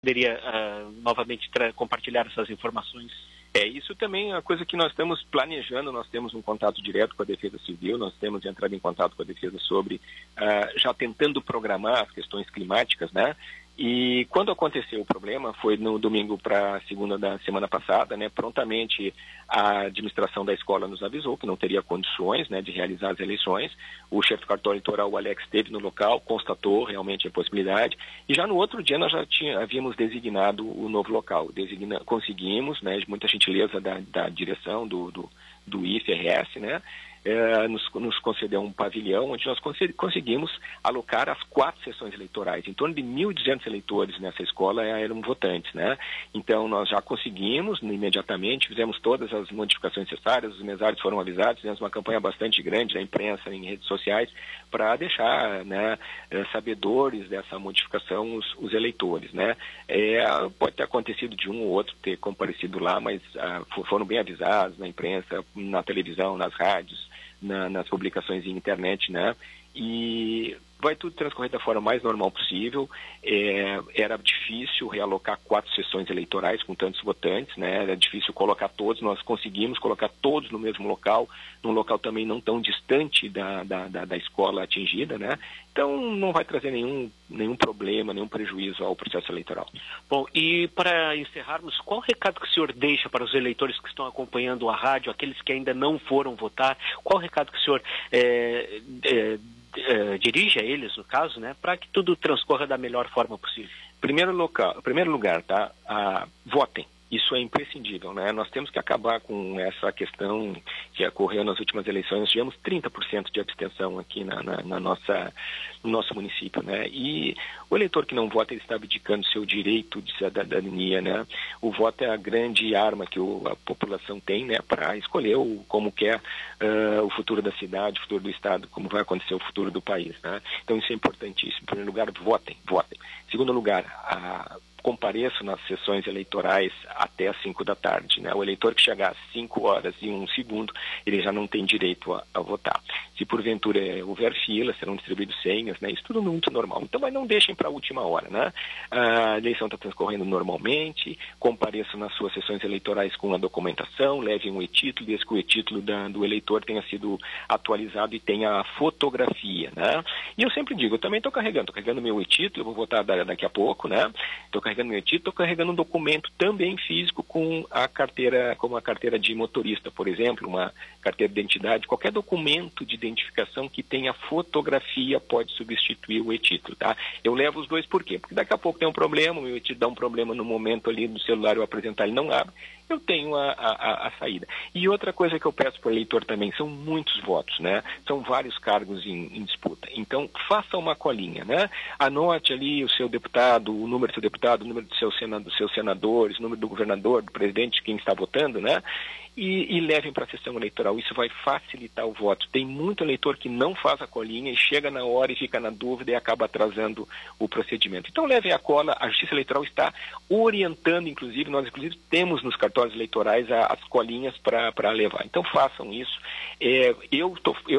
poderia novamente compartilhar essas informações? Isso também é uma coisa que nós estamos planejando. Nós temos um contato direto com a Defesa Civil, nós temos entrado em contato com a Defesa sobre, já tentando programar as questões climáticas, né? E quando aconteceu o problema, foi no domingo para segunda da semana passada, né? Prontamente a administração da escola nos avisou que não teria condições, né, de realizar as eleições. O chefe do cartório eleitoral, o Alex, esteve no local, constatou realmente a possibilidade, e já no outro dia nós já havíamos designado o novo local. Conseguimos, né, de muita gentileza da direção do IFRS, né, nos concedeu um pavilhão onde nós conseguimos alocar as 4 sessões eleitorais. Em torno de 1.200 eleitores nessa escola eram votantes, né? Então nós já conseguimos imediatamente, fizemos todas as modificações necessárias, os mesários foram avisados, fizemos uma campanha bastante grande na imprensa, em redes sociais, para deixar, né, sabedores dessa modificação os eleitores, né? Pode ter acontecido de um ou outro ter comparecido lá, mas foram bem avisados na imprensa, na televisão, nas rádios, nas publicações em internet, né? E vai tudo transcorrer da forma mais normal possível. Era difícil realocar 4 sessões eleitorais com tantos votantes, né? Era difícil colocar todos. Nós conseguimos colocar todos no mesmo local, num local também não tão distante da escola atingida, né? Então não vai trazer nenhum problema, nenhum prejuízo ao processo eleitoral. Bom, e para encerrarmos, qual o recado que o senhor deixa para os eleitores que estão acompanhando a rádio, aqueles que ainda não foram votar? Qual o recado que o senhor dirige a eles, no caso, né, para que tudo transcorra da melhor forma possível? Primeiro lugar, tá? Votem. Isso é imprescindível, né? Nós temos que acabar com essa questão que ocorreu nas últimas eleições. Nós tivemos 30% de abstenção aqui no nosso município, né? E o eleitor que não vota, ele está abdicando seu direito de cidadania, né? O voto é a grande arma que a população tem, né, para escolher como quer o futuro da cidade, o futuro do estado, como vai acontecer o futuro do país, né? Então isso é importantíssimo. Em primeiro lugar, votem. Em segundo lugar, compareço nas sessões eleitorais até às 5 da tarde, né? O eleitor que chegar às 5 horas e 1 segundo, ele já não tem direito a votar. Se porventura houver fila, serão distribuídos senhas, né? Isso tudo muito normal. Então, mas não deixem para a última hora, né? A eleição está transcorrendo normalmente, compareçam nas suas sessões eleitorais com a documentação, levem um e-título, desde que o e-título do eleitor tenha sido atualizado e tenha a fotografia, né? E eu sempre digo, eu também estou carregando meu e-título, eu vou votar daqui a pouco, né? Estou carregando meu e-título, estou carregando um documento também físico com a carteira, como a carteira de motorista, por exemplo, uma carteira de identidade, qualquer documento de identificação que tenha fotografia pode substituir o e-título, tá? Eu levo os dois, por quê? Porque daqui a pouco tem um problema, o meu e-título dá um problema no momento ali do celular, eu apresentar, ele não abre, eu tenho a saída. E outra coisa que eu peço para o eleitor também, são muitos votos, né? São vários cargos em disputa. Então, faça uma colinha, né? Anote ali o seu deputado, o número do seu deputado, o número dos seus senadores, o número do governador, do presidente, quem está votando, né? E levem para a sessão eleitoral. Isso vai facilitar o voto. Tem muito eleitor que não faz a colinha e chega na hora e fica na dúvida e acaba atrasando o procedimento. Então levem a cola, a Justiça Eleitoral está orientando, nós temos nos cartórios eleitorais as colinhas para levar. Então façam isso. Eu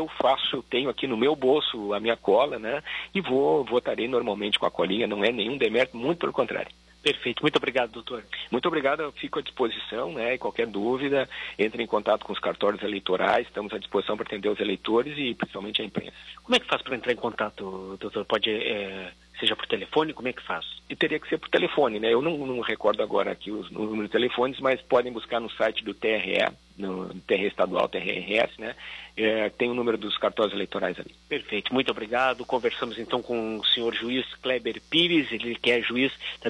tenho aqui no meu bolso a minha cola, né? E votarei normalmente com a colinha, não é nenhum demérito, muito pelo contrário. Perfeito. Muito obrigado, doutor. Muito obrigado, eu fico à disposição, né? E qualquer dúvida, entre em contato com os cartórios eleitorais, estamos à disposição para atender os eleitores e principalmente a imprensa. Como é que faz para entrar em contato, doutor? Pode, seja por telefone, como é que faz? E teria que ser por telefone, né? Eu não recordo agora aqui os números de telefones, mas podem buscar no site do TRE, no TRE estadual, TRES, né? Tem o número dos cartórios eleitorais ali. Perfeito, muito obrigado. Conversamos então com o senhor juiz Kleber Pires, ele que é juiz da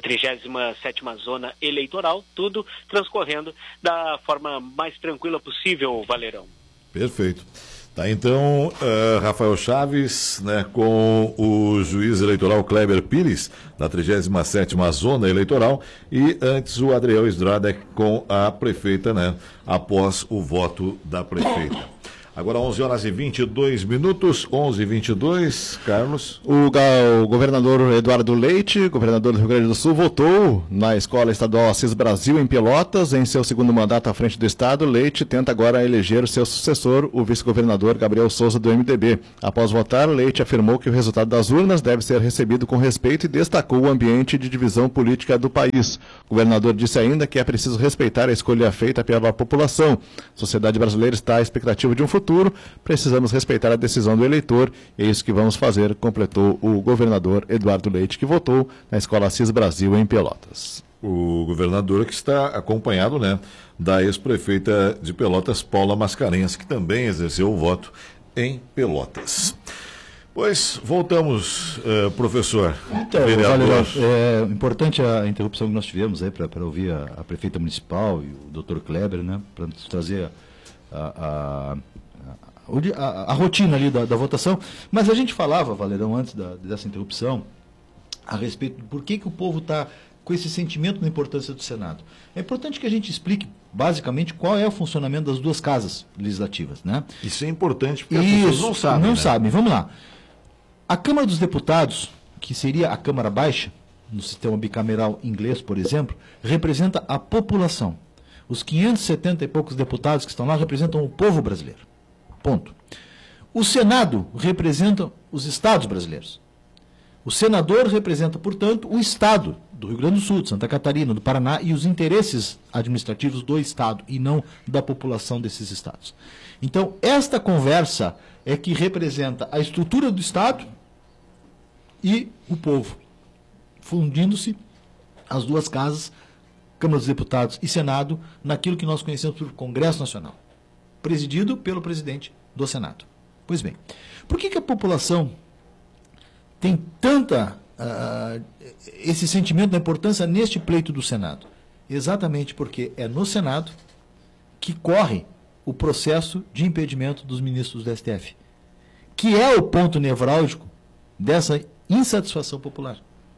37ª Zona Eleitoral, tudo transcorrendo da forma mais tranquila possível, Valerão. Perfeito. Tá, então, Rafael Chaves, né, com o juiz eleitoral Kleber Pires, da 37ª Zona Eleitoral, e antes o Adriel Stradek com a prefeita, né, após o voto da prefeita. Agora 11 horas e 22 minutos, 11h22, Carlos. O governador Eduardo Leite, governador do Rio Grande do Sul, votou na Escola Estadual Assis Brasil, em Pelotas. Em seu segundo mandato à frente do Estado, Leite tenta agora eleger seu sucessor, o vice-governador Gabriel Souza, do MDB. Após votar, Leite afirmou que o resultado das urnas deve ser recebido com respeito e destacou o ambiente de divisão política do país. O governador disse ainda que é preciso respeitar a escolha feita pela população. A sociedade brasileira está à expectativa de um futuro, precisamos respeitar a decisão do eleitor, e é isso que vamos fazer, completou o governador Eduardo Leite, que votou na Escola Assis Brasil, em Pelotas. O governador que está acompanhado, né, da ex-prefeita de Pelotas, Paula Mascarenhas, que também exerceu o voto em Pelotas. Pois, voltamos, professor. Então, Valerão, é importante a interrupção que nós tivemos aí para ouvir a prefeita municipal e o doutor Kleber, né, para nos trazer a rotina ali da votação. Mas a gente falava, Valerão, antes dessa interrupção, a respeito de por que o povo está com esse sentimento da importância do Senado. É importante que a gente explique, basicamente, qual é o funcionamento das duas casas legislativas, né? Isso é importante, porque as pessoas não sabem. Não sabem. Vamos lá. A Câmara dos Deputados, que seria a Câmara Baixa, no sistema bicameral inglês, por exemplo, representa a população. Os 570 e poucos deputados que estão lá representam o povo brasileiro. Ponto. O Senado representa os estados brasileiros. O senador representa, portanto, o Estado do Rio Grande do Sul, de Santa Catarina, do Paraná e os interesses administrativos do Estado e não da população desses estados. Então, esta conversa é que representa a estrutura do Estado e o povo, fundindo-se as duas casas, Câmara dos Deputados e Senado, naquilo que nós conhecemos por Congresso Nacional, presidido pelo presidente do Senado. Pois bem, por que a população tem esse sentimento da importância neste pleito do Senado? Exatamente porque é no Senado que corre o processo de impedimento dos ministros do STF, que é o ponto nevrálgico dessa insatisfação popular.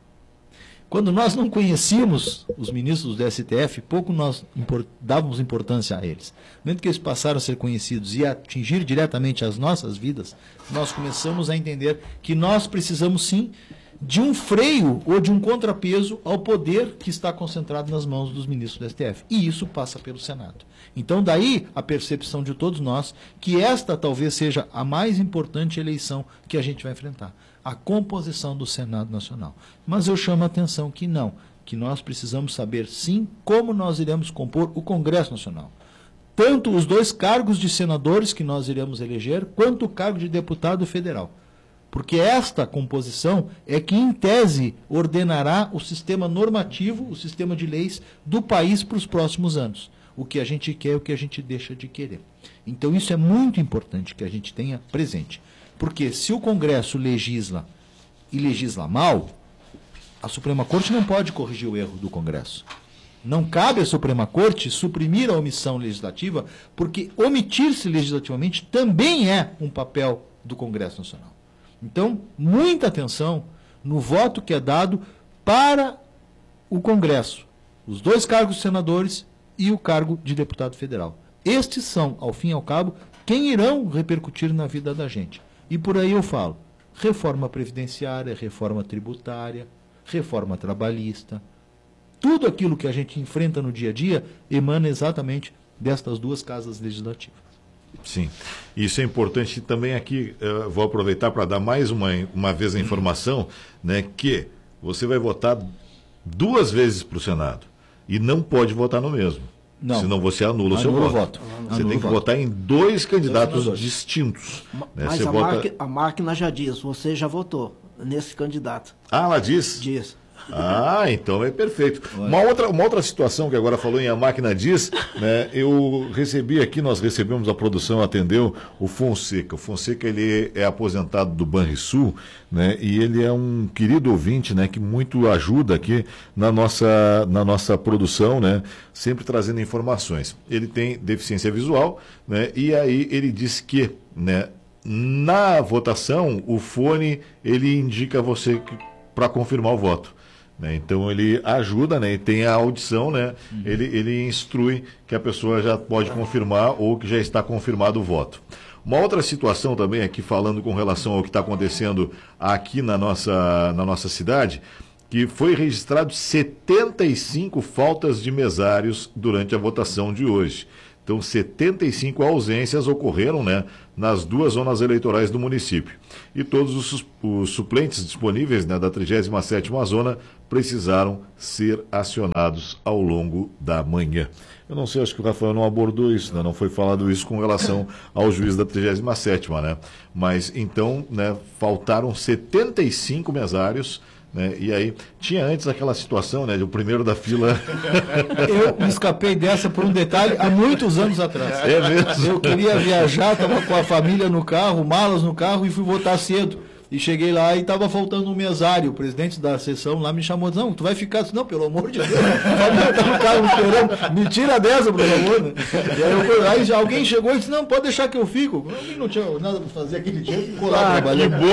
Quando nós não conhecíamos os ministros do STF, pouco nós dávamos importância a eles. No momento que eles passaram a ser conhecidos e a atingir diretamente as nossas vidas, nós começamos a entender que nós precisamos sim de um freio ou de um contrapeso ao poder que está concentrado nas mãos dos ministros do STF. E isso passa pelo Senado. Então, daí a percepção de todos nós que esta talvez seja a mais importante eleição que a gente vai enfrentar. A composição do Senado Nacional. Mas eu chamo a atenção que não, que nós precisamos saber sim como nós iremos compor o Congresso Nacional. Tanto os dois cargos de senadores que nós iremos eleger, quanto o cargo de deputado federal. Porque esta composição é que, em tese, ordenará o sistema normativo, o sistema de leis do país para os próximos anos. O que a gente quer e o que a gente deixa de querer. Então isso é muito importante que a gente tenha presente. Porque se o Congresso legisla e legisla mal, a Suprema Corte não pode corrigir o erro do Congresso. Não cabe à Suprema Corte suprimir a omissão legislativa, porque omitir-se legislativamente também é um papel do Congresso Nacional. Então, muita atenção no voto que é dado para o Congresso, os dois cargos de senadores e o cargo de deputado federal. Estes são, ao fim e ao cabo, quem irão repercutir na vida da gente. E por aí eu falo, reforma previdenciária, reforma tributária, reforma trabalhista, tudo aquilo que a gente enfrenta no dia a dia emana exatamente destas duas casas legislativas. Sim, isso é importante também aqui, vou aproveitar para dar mais uma vez a informação, né, que você vai votar 2 vezes para o Senado e não pode votar no mesmo. Não. Senão você anula o seu voto. Você tem que votar em 2 candidatos distintos. Né? Mas a máquina já diz, você já votou nesse candidato. Ah, ela diz? Diz. Ah, então é perfeito. Uma outra situação que agora falou em A Máquina Diz, né, eu recebi aqui, nós recebemos, a produção atendeu o Fonseca. O Fonseca, ele é aposentado do Banrisul, né, e ele é um querido ouvinte, né, que muito ajuda aqui na nossa produção, né, sempre trazendo informações. Ele tem deficiência visual, né, e aí ele disse que, né, na votação, o fone, ele indica você para confirmar o voto. Então ele ajuda, né? E tem a audição, né? Ele instrui que a pessoa já pode confirmar ou que já está confirmado o voto. Uma outra situação também aqui, falando com relação ao que está acontecendo aqui na nossa cidade, que foi registrado 75 faltas de mesários durante a votação de hoje. Então, 75 ausências ocorreram, né, nas 2 zonas eleitorais do município. E todos os suplentes disponíveis, né, da 37ª zona precisaram ser acionados ao longo da manhã. Eu não sei, acho que o Rafael não abordou isso, né, não foi falado isso com relação ao juiz da 37ª, né? Mas, então, né, faltaram 75 mesários, né? E aí, tinha antes aquela situação, né, de o primeiro da fila... Eu me escapei dessa por um detalhe há muitos anos atrás. É mesmo? Eu queria viajar, estava com a família no carro, malas no carro, e fui votar cedo. E cheguei lá e estava faltando um mesário. O presidente da sessão lá me chamou, não, tu vai ficar? Não, pelo amor de Deus. A família está no carro esperando. Me tira dessa, por favor. Né? E aí alguém chegou e disse, não, pode deixar que eu fico. Alguém não tinha nada para fazer aquele dia, ficou lá trabalhando. Que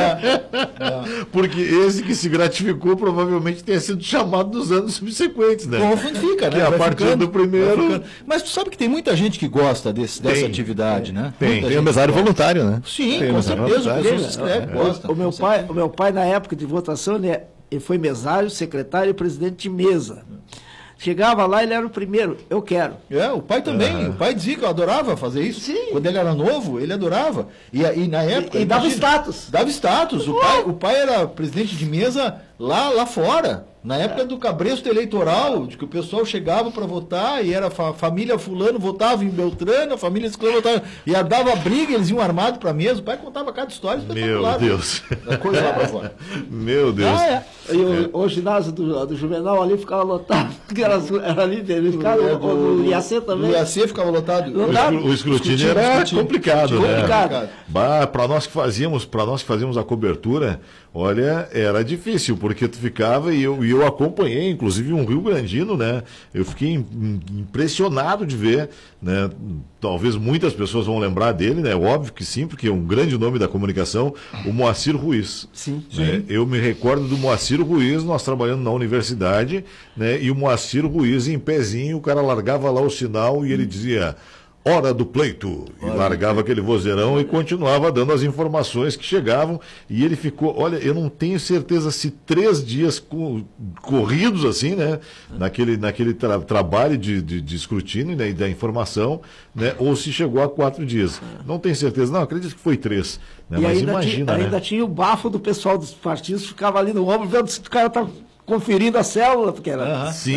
bom! Porque esse que se gratificou provavelmente tenha sido chamado nos anos subsequentes, né? Bom, fica, né? Que a partir do primeiro... Mas tu sabe que tem muita gente que gosta dessa atividade, né? Tem o mesário voluntário, né? Sim, com certeza. O pessoal se inscreve, gosta. O meu pai, na época de votação, ele foi mesário, secretário e presidente de mesa. Chegava lá, ele era o primeiro, eu quero. O pai também. O pai dizia que eu adorava fazer isso. Sim. Quando ele era novo, ele adorava. E na época... E dava status. Dava status. O pai era presidente de mesa lá fora. Na época do cabresto eleitoral, de que o pessoal chegava para votar e era família fulano votava em Beltrano, a família Ciclano votava. E dava briga, eles iam armados para a mesa. O pai contava cada história espetacular. Meu Deus. Da coisa lá para fora. Meu Deus. E o ginásio do Juvenal ali ficava lotado. Porque era ali, ele ficava, o IAC também. O IAC ficava lotado. O escrutínio era complicado, né? Complicado. Para nós que fazíamos a cobertura, olha, era difícil, porque tu ficava e eu acompanhei, inclusive um rio-grandino, né? Eu fiquei impressionado de ver, né? Talvez muitas pessoas vão lembrar dele, né? Óbvio que sim, porque é um grande nome da comunicação, o Moacir Ruiz. Sim. Né? Eu me recordo do Moacir Ruiz, nós trabalhando na universidade, né? E o Moacir Ruiz em pezinho, o cara largava lá o sinal e ele dizia... Hora do pleito. E largava aquele vozeirão e continuava dando as informações que chegavam. E ele ficou, olha, eu não tenho certeza se 3 dias corridos assim, né? Naquele trabalho de escrutínio, né? E da informação, né? Ou se chegou a 4 dias. Não tenho certeza, não, acredito que foi 3. Né? E mas ainda imagina, ainda tinha o bafo do pessoal dos partidos, ficava ali no ombro, vendo se o cara tá conferindo a célula, porque era... Sim.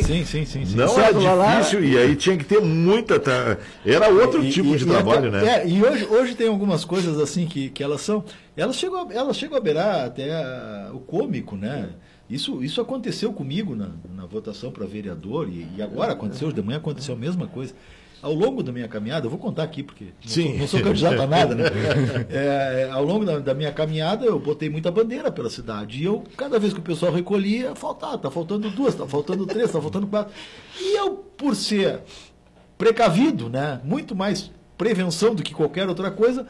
Não, era difícil, e aí tinha que ter muita... Era outro tipo de trabalho, né? E hoje tem algumas coisas assim que elas são... Elas chegam a beirar até o cômico, né? Isso aconteceu comigo na votação para vereador, e agora aconteceu, hoje de manhã aconteceu a mesma coisa. Ao longo da minha caminhada, eu vou contar aqui, porque não sou candidato a nada, né? Ao longo da minha caminhada, eu botei muita bandeira pela cidade. E cada vez que o pessoal recolhia, tá faltando 2, tá faltando 3, tá faltando 4. E eu, por ser precavido, né? Muito mais prevenção do que qualquer outra coisa,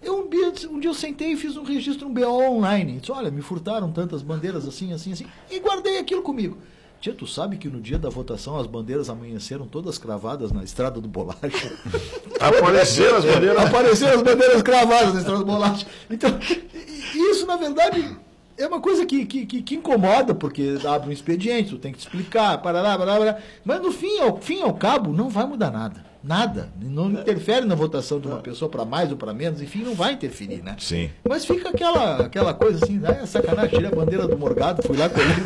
um dia eu sentei e fiz um registro, um BO online. Disse, olha, me furtaram tantas bandeiras assim, e guardei aquilo comigo. Tia, tu sabe que no dia da votação as bandeiras amanheceram todas cravadas na Estrada do Bolacha? Apareceram as bandeiras? Apareceram as bandeiras cravadas na Estrada do Bolacha. Então, isso, na verdade, é uma coisa que incomoda, porque abre um expediente, tu tem que te explicar, parará. Mas, no fim ao cabo, não vai mudar nada. Nada. Não interfere na votação de uma pessoa para mais ou para menos, enfim, não vai interferir, né? Sim. Mas fica aquela coisa assim, sacanagem, tirei a bandeira do Morgado, fui lá correndo.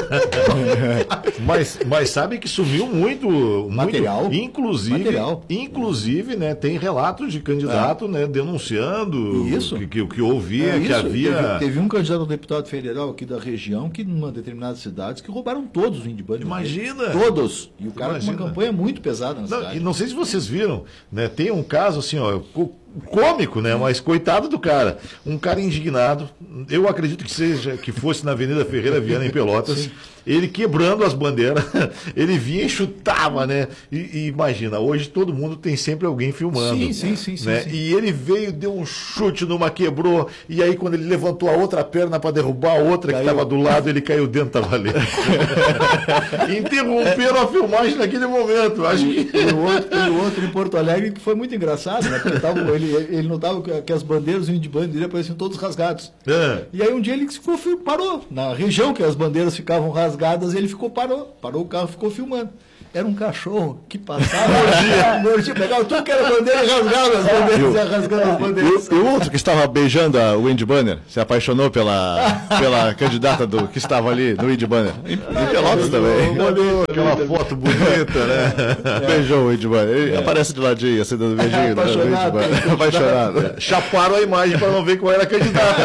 Mas sabe que sumiu muito material. Inclusive, né, tem relatos de candidato, né, denunciando que ouvia, que havia... Teve um candidato a deputado federal aqui da região, que numa determinada cidade, que roubaram todos os Indiband. Imagina! Todos! E o cara com uma campanha muito pesada na cidade. E não sei se vocês viram, né? Tem um caso assim, ó, cômico, né? Mas coitado do cara. Um cara indignado, eu acredito que fosse na Avenida Ferreira Viana, em Pelotas. Sim. Ele quebrando as bandeiras, ele vinha e chutava, né? E imagina, hoje todo mundo tem sempre alguém filmando. Sim. Né? E ele veio, deu um chute numa, quebrou, e aí quando ele levantou a outra perna para derrubar a outra que estava do lado, ele caiu dentro da valeta. Interromperam a filmagem naquele momento. Acho que... E o outro em Porto Alegre, que foi muito engraçado, né? Porque ele notava que as bandeiras do Indiband apareciam todos rasgados. E aí um dia ele parou. Na região que as bandeiras ficavam rasgadas, ele parou o carro, ficou filmando. Era um cachorro que passava mordia, pegava tudo que era bandeira e rasgava as bandeiras, ia rasgando as bandeiras. E o outro que estava beijando a Wendy Banner, se apaixonou pela candidata que estava ali no Wendy Banner. Em Pelotas também. Aquela foto bonita, né? Beijou o Wendy Banner. Ele aparece de ladinho, assim, dando beijinho. Apaixonado. Chaparam a imagem para não ver qual era a candidata,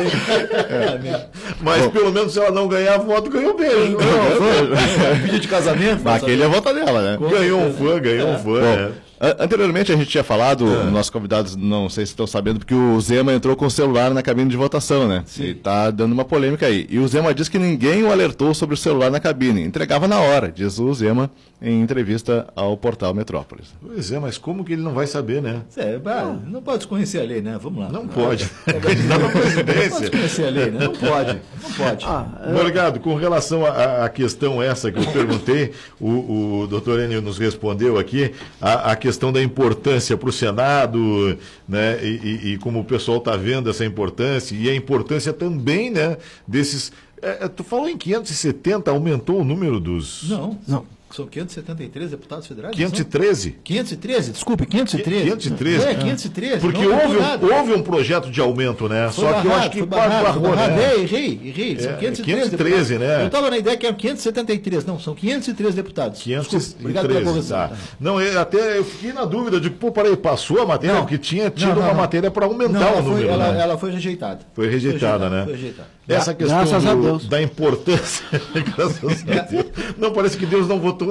né? Mas pelo menos se ela não ganhar a voto, ganhou beijo. Pedido de casamento. Aquele é a volta dela, né? Ganhou um fã. Né? Anteriormente a gente tinha falado, nossos convidados não sei se estão sabendo, porque o Zema entrou com o celular na cabine de votação, né? Sim. E tá dando uma polêmica aí. E o Zema disse que ninguém o alertou sobre o celular na cabine. Entregava na hora, diz o Zema em entrevista ao portal Metrópolis. Pois é, mas como que ele não vai saber, né? Não pode desconhecer a lei, né? Vamos lá. Não pode. Candidato à presidência. Não pode desconhecer a lei, né? Não pode. Morgado, com relação à questão essa que eu perguntei, o doutor Enio nos respondeu aqui, a questão da importância para o Senado, né? E como o pessoal está vendo essa importância, e a importância também, né, desses... tu falou em 570, aumentou o número dos... Não. São 573 deputados federais? 513? 513, desculpe, 513. 513. 513. Porque houve um projeto de aumento, né? Só que eu acho que barrou, né? Errei. São 513, né? Eu estava na ideia que eram 573. Não, são 513 deputados. 513. Obrigado pela correção. Tá. Não, eu fiquei na dúvida de, passou a matéria? Porque tinha tido uma matéria para aumentar o número. Ela foi rejeitada. Foi rejeitada, né? Foi rejeitada. Essa questão da importância. Graças a Deus. Não, parece que Deus não votou.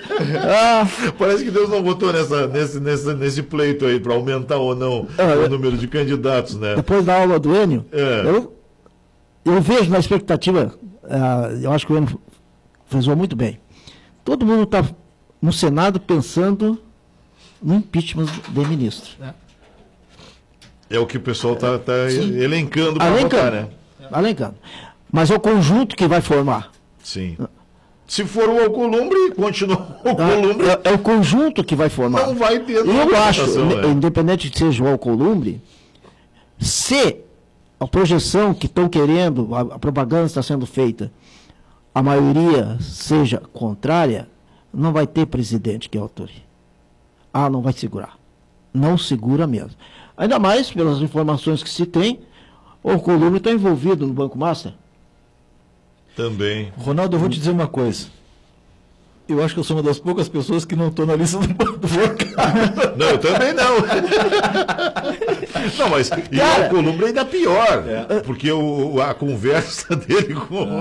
Parece que Deus não votou nesse pleito aí para aumentar ou não o número de candidatos, né? Depois da aula do Enio, eu vejo na expectativa, eu acho que o Enio frisou muito bem. Todo mundo está no Senado pensando no impeachment de ministro. É o que o pessoal está elencando para votar, né? Alencando. Mas é o conjunto que vai formar. Sim. Se for o Alcolumbre, continua o Alcolumbre. É o conjunto que vai formar. Não vai ter. Eu acho, independente de seja o Alcolumbre, se a projeção que estão querendo, a propaganda está sendo feita, a maioria seja contrária, não vai ter presidente que autori. Não vai segurar. Não segura mesmo. Ainda mais pelas informações que se tem, o Alcolumbre está envolvido no Banco Master. Também. Ronaldo, eu vou te dizer uma coisa. Eu acho que eu sou uma das poucas pessoas que não estou na lista do Volcar. Não, eu também não. Não, mas e o Alcolumbre ainda pior. Porque a conversa dele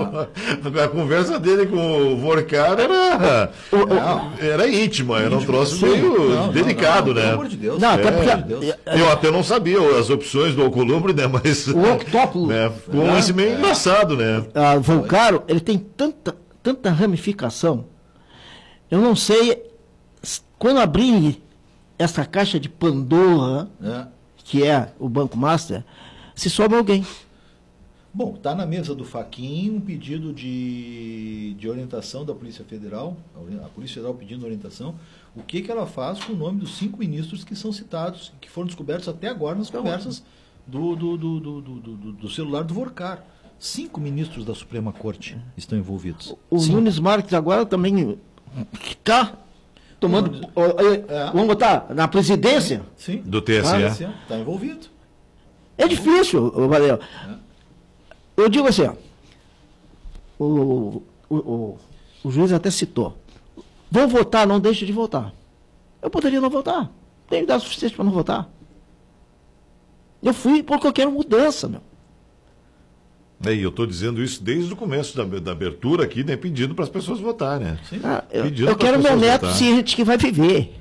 com o Vorcar era íntima, era um troço meio delicado, né? Pelo amor de Deus. Eu até não sabia as opções do Alcolumbre, né? Mas o octópulo. Né? Ficou esse meio engraçado, né? Volcar, ele tem tanta ramificação. Eu não sei, quando abrir essa caixa de Pandora, que é o Banco Master, se sobra alguém. Bom, está na mesa do Fachin um pedido de orientação da Polícia Federal, a Polícia Federal pedindo orientação, o que ela faz com o nome dos 5 ministros que são citados, que foram descobertos até agora nas conversas do celular do Vorcar. 5 ministros da Suprema Corte estão envolvidos. O Nunes Marques agora também... Está tomando. Vamos botar na presidência? Sim. Do TSE. Está envolvido. É difícil, Valeu. Eu digo assim, o juiz até citou. Vão votar, não deixe de votar. Eu poderia não votar. Tenho dados suficientes para não votar. Eu fui porque eu quero mudança, meu. E eu estou dizendo isso desde o começo da abertura aqui, né, pedindo para as pessoas votarem. Né? Eu quero meu neto ciente que vai viver.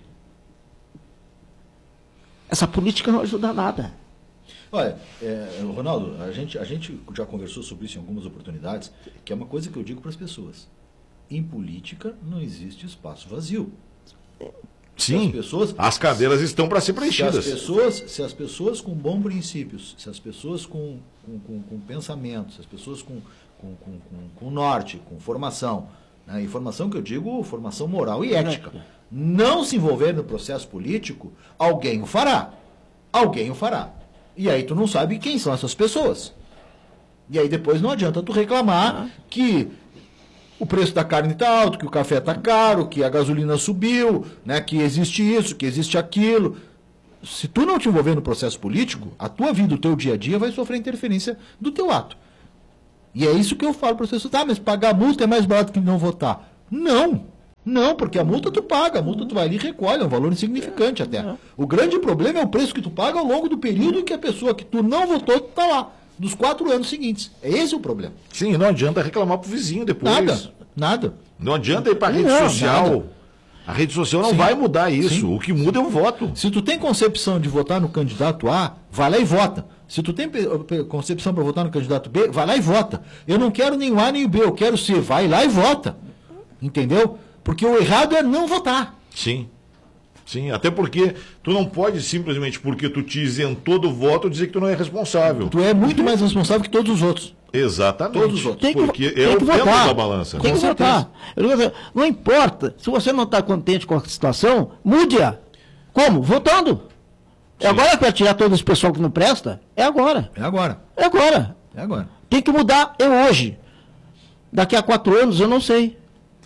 Essa política não ajuda nada. Olha, Ronaldo, a gente já conversou sobre isso em algumas oportunidades, que é uma coisa que eu digo para as pessoas. Em política não existe espaço vazio. Sim, as cadeiras estão para ser preenchidas. Se as pessoas com bons princípios, se as pessoas com pensamento, se as pessoas com norte, com formação, né, e formação que eu digo, formação moral e ética, não se envolver no processo político, alguém o fará. alguém o fará. E aí tu não sabe quem são essas pessoas. E aí depois não adianta tu reclamar que o preço da carne está alto, que o café está caro, que a gasolina subiu, né, que existe isso, que existe aquilo. Se tu não te envolver no processo político, a tua vida, o teu dia a dia vai sofrer interferência do teu ato. E é isso que eu falo para as pessoas. Mas pagar multa é mais barato que não votar. Não, porque a multa tu paga, a multa tu vai ali e recolhe, é um valor insignificante até. O grande problema é o preço que tu paga ao longo do período em que a pessoa que tu não votou está lá, dos 4 anos seguintes. É esse o problema. Sim, não adianta reclamar pro vizinho depois. Nada. Não adianta ir para a rede social. Nada. A rede social não vai mudar isso. Sim. O que muda é o voto. Se tu tem concepção de votar no candidato A, vai lá e vota. Se tu tem concepção para votar no candidato B, vai lá e vota. Eu não quero nem o A nem o B, eu quero o C. Vai lá e vota. Entendeu? Porque o errado é não votar. Sim. Sim, até porque tu não pode simplesmente porque tu te isentou do voto dizer que tu não é responsável. Tu é muito mais responsável que todos os outros. Exatamente. Todos os outros. Porque é o tempo da balança. Tem que votar. Não importa. Se você não está contente com a situação, mude-a. Como? Votando. É agora que vai tirar todo esse pessoal que não presta? É agora. É agora. É agora. É agora. Tem que mudar hoje. Daqui a 4 anos eu não sei.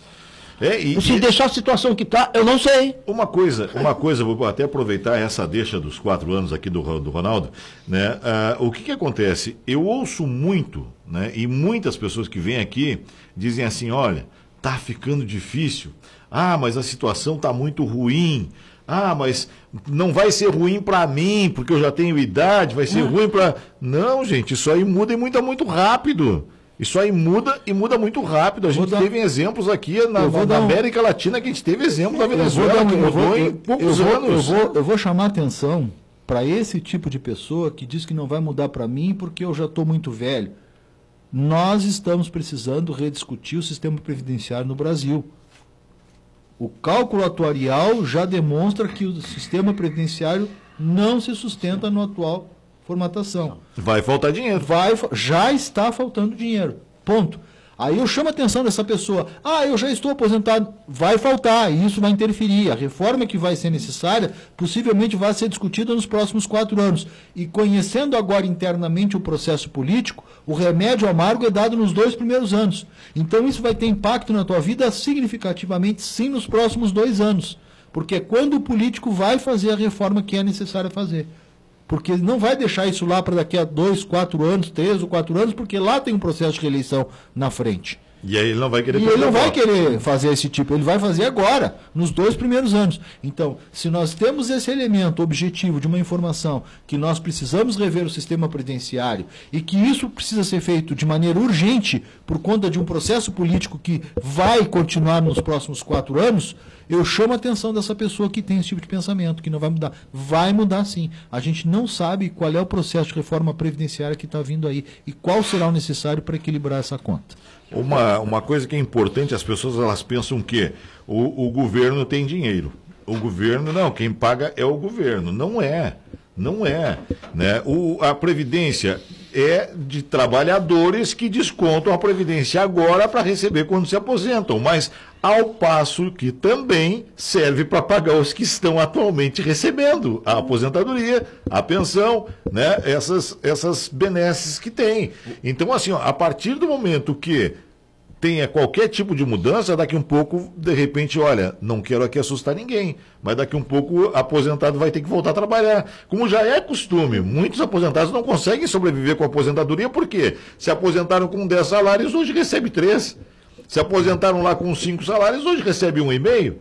Se deixar a situação que está, eu não sei. Uma coisa, vou até aproveitar essa deixa dos 4 anos aqui do Ronaldo, né? O que acontece? Eu ouço muito, né? E muitas pessoas que vêm aqui dizem assim, olha, tá ficando difícil. Mas a situação tá muito ruim. Mas não vai ser ruim para mim, porque eu já tenho idade, vai ser ruim para... Não, gente, isso aí muda e muda muito rápido. Isso aí muda e muda muito rápido. A gente teve exemplos aqui na América Latina, que a gente teve exemplos da Venezuela, que mudou em poucos anos. Eu vou chamar a atenção para esse tipo de pessoa que diz que não vai mudar para mim porque eu já estou muito velho. Nós estamos precisando rediscutir o sistema previdenciário no Brasil. O cálculo atuarial já demonstra que o sistema previdenciário não se sustenta no atual formatação. Vai faltar dinheiro. Já está faltando dinheiro. Ponto. Aí eu chamo a atenção dessa pessoa. Eu já estou aposentado. Vai faltar, e isso vai interferir. A reforma que vai ser necessária possivelmente vai ser discutida nos próximos 4 anos. E conhecendo agora internamente o processo político, o remédio amargo é dado nos 2 primeiros anos. Então isso vai ter impacto na tua vida significativamente sim nos próximos 2 anos. Porque é quando o político vai fazer a reforma que é necessária fazer. Porque ele não vai deixar isso lá para daqui a 2, 4 anos, 3 ou 4 anos, porque lá tem um processo de reeleição na frente. E aí ele não vai querer... E ele não vai querer fazer esse tipo, ele vai fazer agora, nos 2 primeiros anos. Então, se nós temos esse elemento objetivo de uma informação que nós precisamos rever o sistema previdenciário e que isso precisa ser feito de maneira urgente por conta de um processo político que vai continuar nos próximos 4 anos, eu chamo a atenção dessa pessoa que tem esse tipo de pensamento, que não vai mudar. Vai mudar sim. A gente não sabe qual é o processo de reforma previdenciária que está vindo aí e qual será o necessário para equilibrar essa conta. Uma coisa que é importante, as pessoas elas pensam que o governo tem dinheiro. O governo, não, quem paga é o governo. Não é. Não é. Né? A Previdência é de trabalhadores que descontam a Previdência agora para receber quando se aposentam. Mas ao passo que também serve para pagar os que estão atualmente recebendo a aposentadoria, a pensão, né? Essas benesses que tem. Então, assim, a partir do momento que tenha qualquer tipo de mudança, daqui um pouco, de repente, olha, não quero aqui assustar ninguém, mas daqui um pouco o aposentado vai ter que voltar a trabalhar. Como já é costume, muitos aposentados não conseguem sobreviver com a aposentadoria, porque se aposentaram com 10 salários, hoje recebe 3. Se aposentaram lá com 5 salários, hoje recebe 1,5.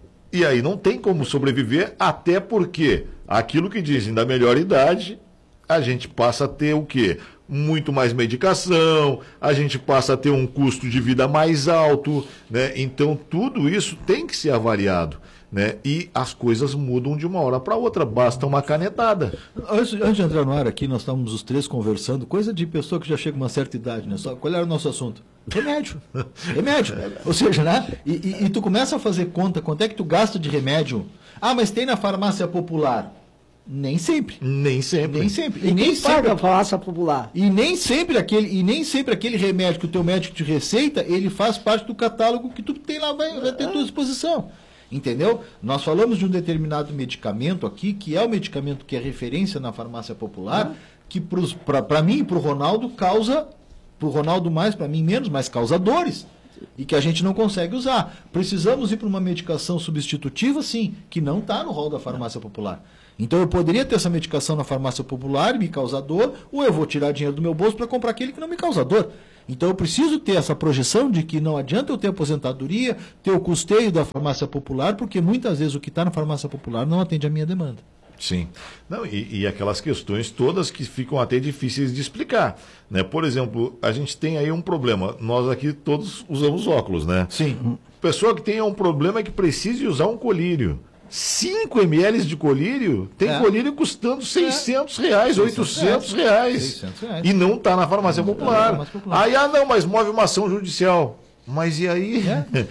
E aí não tem como sobreviver, até porque aquilo que dizem da melhor idade, a gente passa a ter o quê? Muito mais medicação, a gente passa a ter um custo de vida mais alto, né? Então tudo isso tem que ser avaliado, né? E as coisas mudam de uma hora para outra, basta uma canetada. Antes de entrar no ar aqui, nós estávamos os 3 conversando, coisa de pessoa que já chega a uma certa idade, né? Qual era o nosso assunto? Remédio. Remédio. Ou seja, né? E tu começa a fazer conta, quanto é que tu gasta de remédio? Mas tem na farmácia popular. Nem sempre. Nem sempre. Nem sempre. E nem paga a farmácia popular. E nem sempre aquele remédio que o teu médico te receita, ele faz parte do catálogo que tu tem lá, vai ter à tua disposição. Entendeu? Nós falamos de um determinado medicamento aqui, que é o medicamento que é referência na farmácia popular, que para mim e para o Ronaldo causa, para o Ronaldo mais, para mim menos, mas causa dores. E que a gente não consegue usar. Precisamos ir para uma medicação substitutiva, sim, que não está no rol da farmácia popular. Então eu poderia ter essa medicação na farmácia popular e me causar dor, ou eu vou tirar dinheiro do meu bolso para comprar aquele que não me causa dor. Então eu preciso ter essa projeção de que não adianta eu ter aposentadoria, ter o custeio da farmácia popular, porque muitas vezes o que está na farmácia popular não atende a minha demanda. Sim. Não, e aquelas questões todas que ficam até difíceis de explicar. Né? Por exemplo, a gente tem aí um problema. Nós aqui todos usamos óculos, né? Sim. Pessoa que tem um problema é que precise usar um colírio. 5 ml de colírio, tem colírio custando R$600, R$800. R$600. E não está na farmácia popular. Aí, não, mas move uma ação judicial. Mas e aí?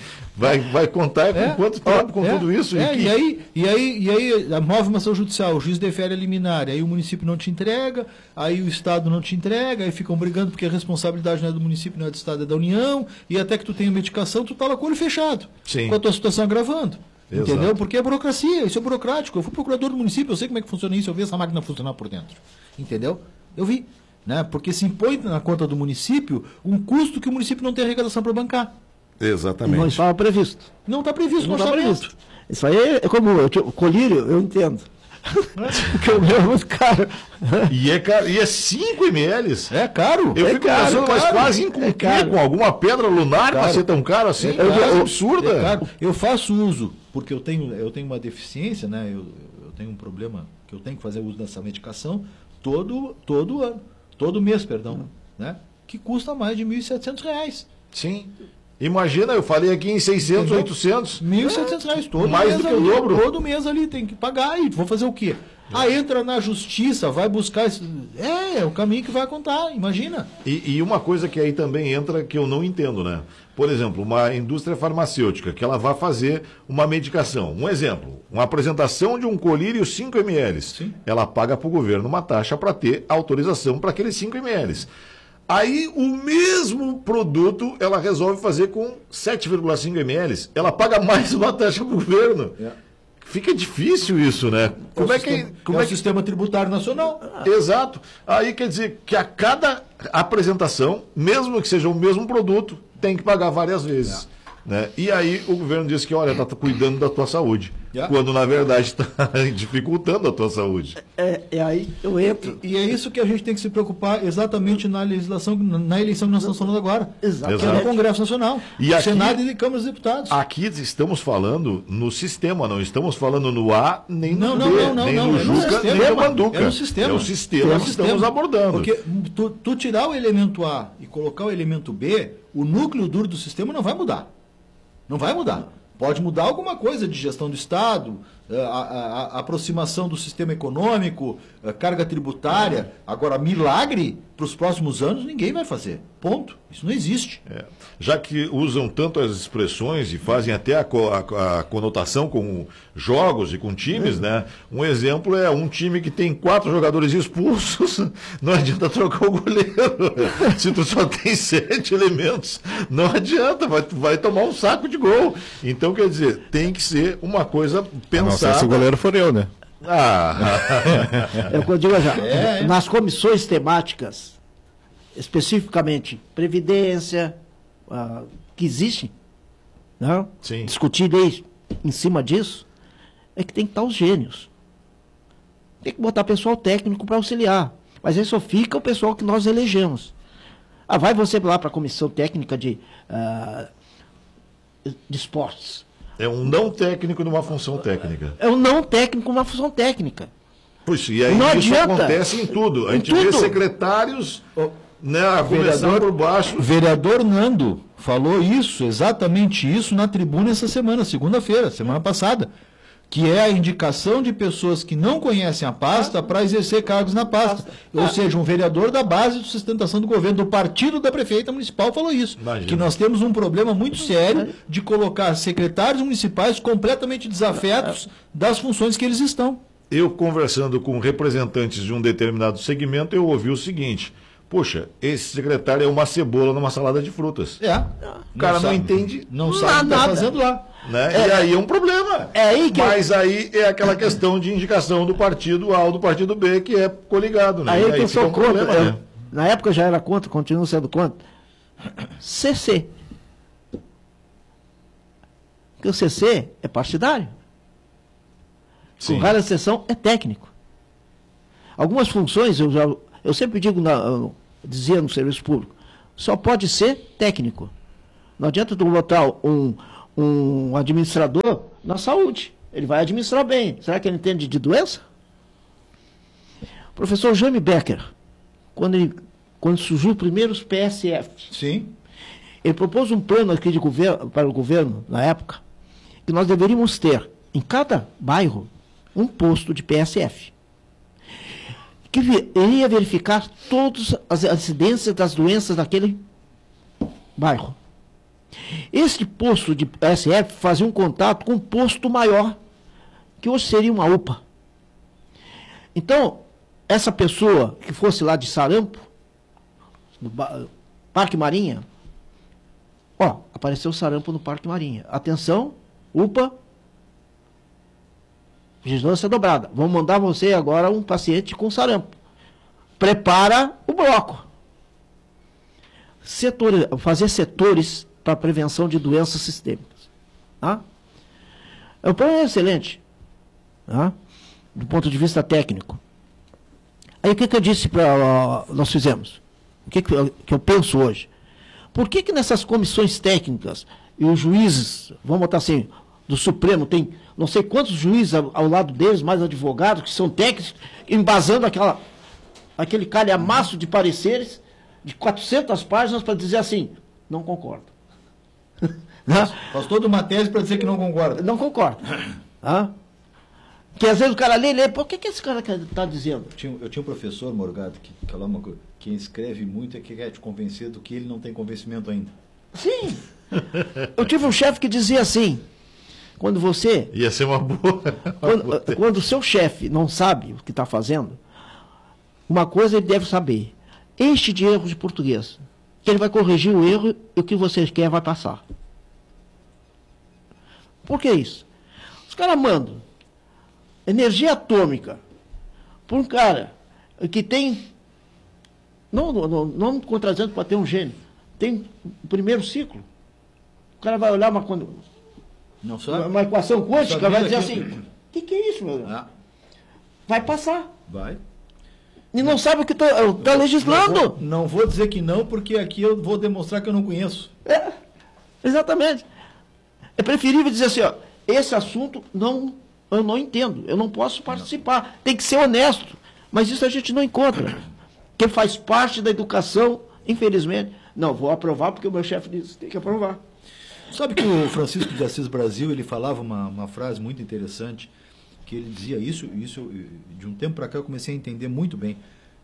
Vai contar com quanto tempo com tudo isso? E aí move uma ação judicial, o juiz defere a liminar, aí o município não te entrega, aí o Estado não te entrega, aí ficam brigando porque a responsabilidade não é do município, não é do Estado, é da União, e até que tu tenha medicação, tu tá lá com o olho fechado, com a tua situação agravando. Exato. Entendeu? Porque é burocracia, isso é burocrático. Eu fui procurador do município, eu sei como é que funciona isso, eu vi essa máquina funcionar por dentro. Entendeu? Eu vi. Né? Porque se impõe na conta do município um custo que o município não tem arrecadação para bancar. Exatamente. Não estava previsto. Não está previsto, não está previsto. Isso aí é como o colírio, eu entendo. Porque o meu é muito caro. E é 5 ml? É caro. Eu fico pensando, mas quase em com alguma pedra lunar para ser tão caro assim? É absurda. É caro. Eu faço uso, porque eu tenho uma deficiência, né? Eu tenho um problema que eu tenho que fazer uso dessa medicação todo ano. Todo mês, perdão. Né? Que custa mais de R$1.700. Sim. Imagina, eu falei aqui em 600, entendeu? 800. R$1.700 todo mais mês do que ali, o dobro. Todo mês ali tem que pagar e vou fazer o quê? Entra na justiça, vai buscar... É o caminho que vai contar, imagina. E uma coisa que aí também entra que eu não entendo, né? Por exemplo, uma indústria farmacêutica que ela vai fazer uma medicação. Um exemplo, uma apresentação de um colírio 5 ml. Sim. Ela paga para o governo uma taxa para ter autorização para aqueles 5 ml. Aí o mesmo produto ela resolve fazer com 7,5 ml. Ela paga mais uma taxa para o governo. Fica difícil isso, né? Como é que o sistema tributário nacional? Exato. Aí quer dizer que a cada apresentação, mesmo que seja o mesmo produto, tem que pagar várias vezes. Né? E aí o governo diz que, olha, está cuidando da tua saúde. Quando, na verdade, está dificultando a tua saúde. Aí eu entro. E é isso que a gente tem que se preocupar exatamente na legislação, na eleição que nós estamos falando agora. Exato. Que é no Congresso Nacional. E aqui, Senado e Câmara dos Deputados. Aqui estamos falando no sistema, não estamos falando no A, nem no B, nem no Juca, nem no Manduca. É no sistema. É o sistema que estamos abordando. Porque tu tirar o elemento A e colocar o elemento B, o núcleo duro do sistema não vai mudar. Não vai mudar. Pode mudar alguma coisa de gestão do Estado, a aproximação do sistema econômico, a carga tributária. Agora, milagre para os próximos anos ninguém vai fazer. Ponto. Isso não existe. Já que usam tanto as expressões e fazem até a conotação com jogos e com times, né? Um exemplo é um time que tem 4 jogadores expulsos, não adianta trocar o goleiro. Se tu só tem 7 elementos, não adianta, vai tomar um saco de gol. Então, quer dizer, tem que ser uma coisa pensada. Não sei se o goleiro for eu, né? É o que eu digo já. Nas comissões temáticas, especificamente Previdência, que existe, não? Sim. Discutir leis em cima disso, é que tem que estar os gênios. Tem que botar pessoal técnico para auxiliar. Mas aí só fica o pessoal que nós elegemos. Vai você lá para a comissão técnica de esportes. É um não técnico numa função técnica. É um não técnico numa função técnica. Puxa, e aí não isso adianta. Acontece em tudo. A gente vê secretários, né, a começar por baixo. O vereador Nando falou isso, exatamente isso, na tribuna essa semana, segunda-feira, semana passada. Que é a indicação de pessoas que não conhecem a pasta para exercer cargos na pasta. Ou seja, um vereador da base de sustentação do governo, do partido da prefeita municipal, falou isso. Imagina. Que nós temos um problema muito sério de colocar secretários municipais completamente desafetos das funções que eles estão. Eu, conversando com representantes de um determinado segmento, eu ouvi o seguinte: Poxa, esse secretário é uma cebola numa salada de frutas. O cara não entende não sabe o que está fazendo lá. Né? E aí é um problema. Mas aí é aquela questão de indicação do partido A ou do partido B, que é coligado. Né? Aí que eu sou contra. Né? Na época eu já era contra, continuo sendo contra. CC. Porque o CC é partidário. Com rara exceção, é técnico. Algumas funções, eu sempre digo, dizia no serviço público, só pode ser técnico. Não adianta tu botar um administrador na saúde. Ele vai administrar bem. Será que ele entende de doença? O professor Jaime Becker, quando surgiu os primeiros PSF, sim, ele propôs um plano aqui para o governo, na época, que nós deveríamos ter, em cada bairro, um posto de PSF. Que iria verificar todas as incidências das doenças daquele bairro. Este posto de PSF fazia um contato com um posto maior, que hoje seria uma UPA. Então, essa pessoa que fosse lá de Sarampo, no Parque Marinha, apareceu sarampo no Parque Marinha. Atenção, UPA, vigilância dobrada. Vamos mandar você agora um paciente com sarampo. Prepara o bloco. Fazer setores para prevenção de doenças sistêmicas. Tá? O plano é excelente. Tá? Do ponto de vista técnico. Aí o que eu disse para nós fizemos? O que eu penso hoje? Por que nessas comissões técnicas e os juízes, vamos botar assim, do Supremo, tem não sei quantos juízes ao lado deles, mais advogados, que são técnicos, embasando aquele calhamaço de pareceres de 400 páginas para dizer assim, não concordo. Faz toda uma tese para dizer que não concorda. Não concordo. Que às vezes o cara lê, por que esse cara está dizendo? Eu tinha um professor, Morgado, que falava uma coisa, quem escreve muito é que quer te convencer do que ele não tem convencimento ainda. Sim. Eu tive um chefe que dizia assim, quando você... Ia ser uma boa. Quando o seu chefe não sabe o que está fazendo, uma coisa ele deve saber, enche de erros de português, que ele vai corrigir o erro e o que você quer vai passar. Por que isso? Os caras mandam energia atômica por um cara que tem, não contradizendo para ter um gênio, tem o primeiro ciclo. O cara vai olhar uma equação quântica, vai dizer assim, o que é isso, meu Deus? Vai passar. Vai. E não sabe o que está legislando. Não vou dizer que não, porque aqui eu vou demonstrar que eu não conheço. Exatamente. É preferível dizer assim, esse assunto eu não entendo, eu não posso participar. Tem que ser honesto. Mas isso a gente não encontra. Que faz parte da educação, infelizmente. Não, vou aprovar porque o meu chefe disse, tem que aprovar. Sabe que o Francisco de Assis Brasil, ele falava uma frase muito interessante, que ele dizia isso de um tempo para cá eu comecei a entender muito bem.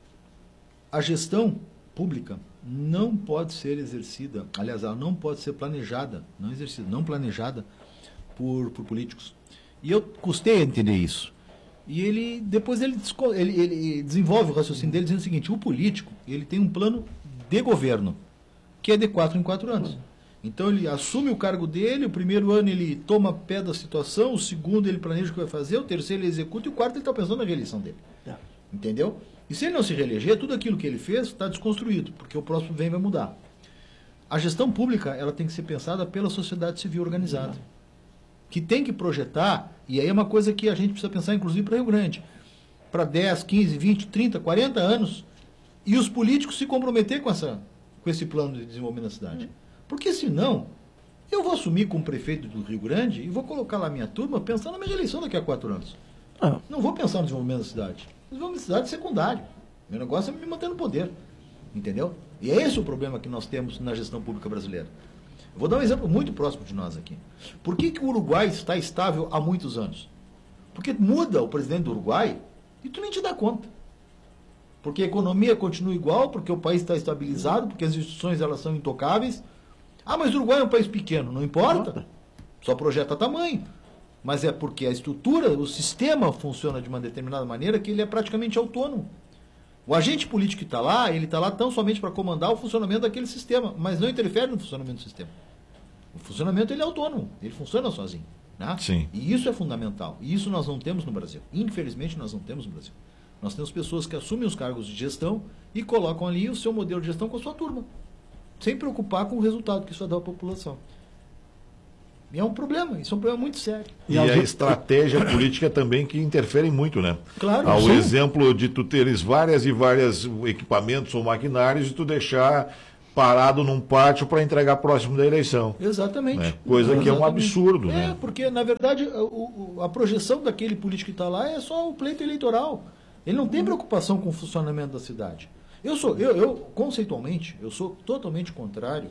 A gestão pública não pode ser exercida, aliás, ela não pode ser planejada, não planejada por políticos. E eu custei a entender isso. E depois ele desenvolve o raciocínio dele dizendo o seguinte, o político, ele tem um plano de governo, que é de 4 em 4 anos. Então ele assume o cargo dele, o primeiro ano ele toma pé da situação, o segundo ele planeja o que vai fazer, o terceiro ele executa e o quarto ele está pensando na reeleição dele. Entendeu? E se ele não se reeleger, tudo aquilo que ele fez está desconstruído, porque o próximo vai mudar. A gestão pública ela tem que ser pensada pela sociedade civil organizada, que tem que projetar, e aí é uma coisa que a gente precisa pensar inclusive para Rio Grande, para 10, 15, 20, 30, 40 anos, e os políticos se comprometer com esse plano de desenvolvimento da cidade. Porque senão, eu vou assumir como prefeito do Rio Grande e vou colocar lá minha turma pensando na minha eleição daqui a 4 anos. Não vou pensar no desenvolvimento da cidade. O desenvolvimento da cidade é secundário. Meu negócio é me manter no poder. Entendeu? E é esse o problema que nós temos na gestão pública brasileira. Eu vou dar um exemplo muito próximo de nós aqui. Por que o Uruguai está estável há muitos anos? Porque muda o presidente do Uruguai e tu nem te dá conta. Porque a economia continua igual, porque o país está estabilizado, porque as instituições elas são intocáveis. Mas o Uruguai é um país pequeno, não importa. Só projeta tamanho. Mas é porque a estrutura, o sistema funciona de uma determinada maneira que ele é praticamente autônomo. O agente político que está lá, ele está lá tão somente para comandar o funcionamento daquele sistema, mas não interfere no funcionamento do sistema. O funcionamento ele é autônomo, ele funciona sozinho. Né? Sim. E isso é fundamental. E isso nós não temos no Brasil. Infelizmente, nós não temos no Brasil. Nós temos pessoas que assumem os cargos de gestão e colocam ali o seu modelo de gestão com a sua turma, sem preocupar com o resultado que isso vai dar à população. E é um problema, isso é um problema muito sério. E a estratégia política também que interfere muito, né? Claro. Ao sim. exemplo de tu teres várias e várias equipamentos ou maquinários e tu deixar parado num pátio para entregar próximo da eleição. Exatamente. Né? Coisa que é um absurdo, né? Porque, na verdade, a projeção daquele político que está lá é só o pleito eleitoral. Ele não tem preocupação com o funcionamento da cidade. Conceitualmente, eu sou totalmente contrário,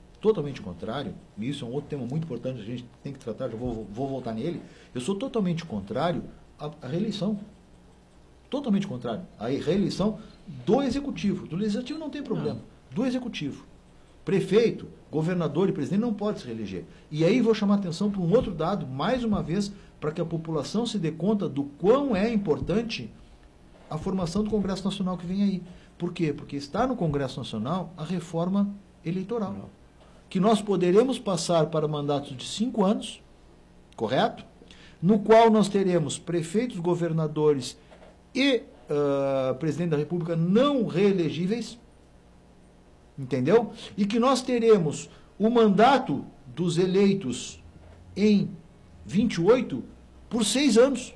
e isso é um outro tema muito importante, a gente tem que tratar, já vou voltar nele, eu sou totalmente contrário à reeleição. Totalmente contrário. À reeleição do Executivo. Do Legislativo não tem problema. Do Executivo. Prefeito, governador e presidente não pode se reeleger. E aí vou chamar a atenção para um outro dado, mais uma vez, para que a população se dê conta do quão é importante a formação do Congresso Nacional que vem aí. Por quê? Porque está no Congresso Nacional a reforma eleitoral. Que nós poderemos passar para mandatos de 5 anos, correto? No qual nós teremos prefeitos, governadores e presidente da República não reelegíveis, entendeu? E que nós teremos o mandato dos eleitos em 28 por 6 anos.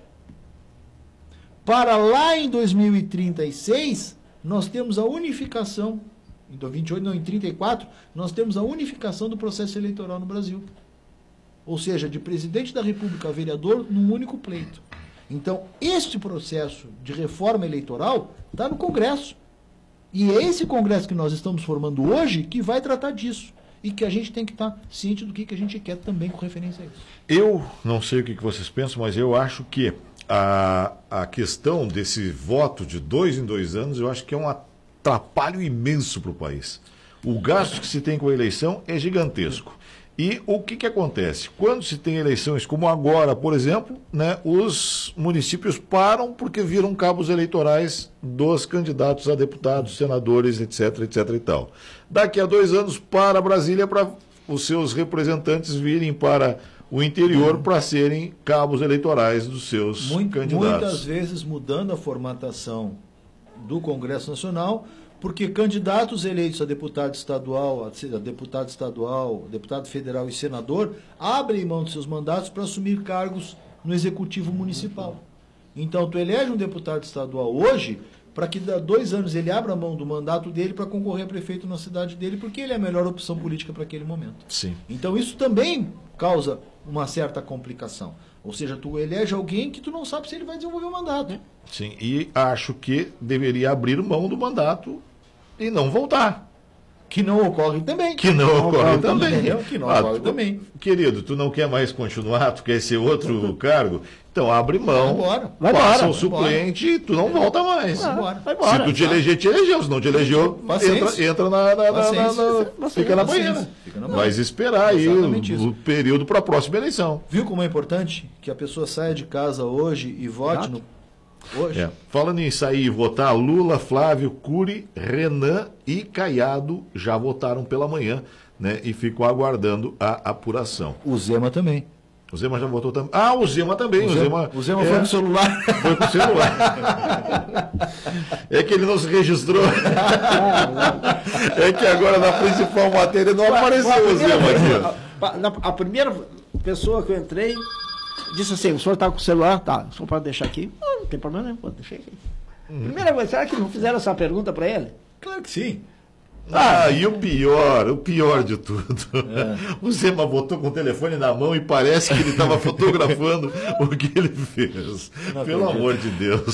Para lá em 2036, nós temos a unificação, em 28, não, em 34, nós temos a unificação do processo eleitoral no Brasil. Ou seja, de presidente da República a vereador num único pleito. Então, este processo de reforma eleitoral está no Congresso. E é esse Congresso que nós estamos formando hoje que vai tratar disso. E que a gente tem que estar ciente do que a gente quer também com referência a isso. Eu não sei o que vocês pensam, mas eu acho que a questão desse voto de 2 em 2 anos, eu acho que é um atrapalho imenso para o país. O gasto que se tem com a eleição é gigantesco. E o que acontece? Quando se tem eleições como agora, por exemplo, né, os municípios param porque viram cabos eleitorais dos candidatos a deputados, senadores, etc, etc e tal. Daqui a 2 anos, para Brasília, para os seus representantes virem para o interior para serem cabos eleitorais dos seus candidatos. Muitas vezes mudando a formatação do Congresso Nacional, porque candidatos eleitos a deputado estadual, deputado federal e senador abrem mão de seus mandatos para assumir cargos no executivo municipal. Então, tu elege um deputado estadual hoje para que daqui a 2 anos ele abra mão do mandato dele para concorrer a prefeito na cidade dele, porque ele é a melhor opção política para aquele momento. Sim. Então, isso também causa uma certa complicação. Ou seja, tu elege alguém que tu não sabe se ele vai desenvolver o mandato. Sim, e acho que deveria abrir mão do mandato e não voltar. Que não ocorre também. Que não ocorre também. Que não ocorre também. Querido, tu não quer mais continuar, tu quer ser outro cargo? Então abre mão, passa o suplente e tu não volta mais. Vai embora. Se tu te eleger, te elegeu. Se não te elegeu, entra fica na banheira. Vai esperar aí o período para a próxima eleição. Viu como é importante que a pessoa saia de casa hoje e vote no... Hoje. Falando em sair e votar, Lula, Flávio, Cury, Renan e Caiado já votaram pela manhã, né? E ficam aguardando a apuração. O Zema também. O Zema já votou também. Ah, o Zema também. O Zema foi pro celular. Foi pro celular. É que ele não se registrou. É que agora na principal matéria não apareceu o Zema aqui. A primeira pessoa que eu entrei disse assim: o senhor está com o celular? Tá, o senhor pode deixar aqui? Não tem problema nenhum, pode deixar aqui. Primeira coisa, será que não fizeram essa pergunta para ele? Claro que sim. E o pior de tudo. O Zema botou com o telefone na mão e parece que ele estava fotografando o que ele fez. Pelo amor de Deus.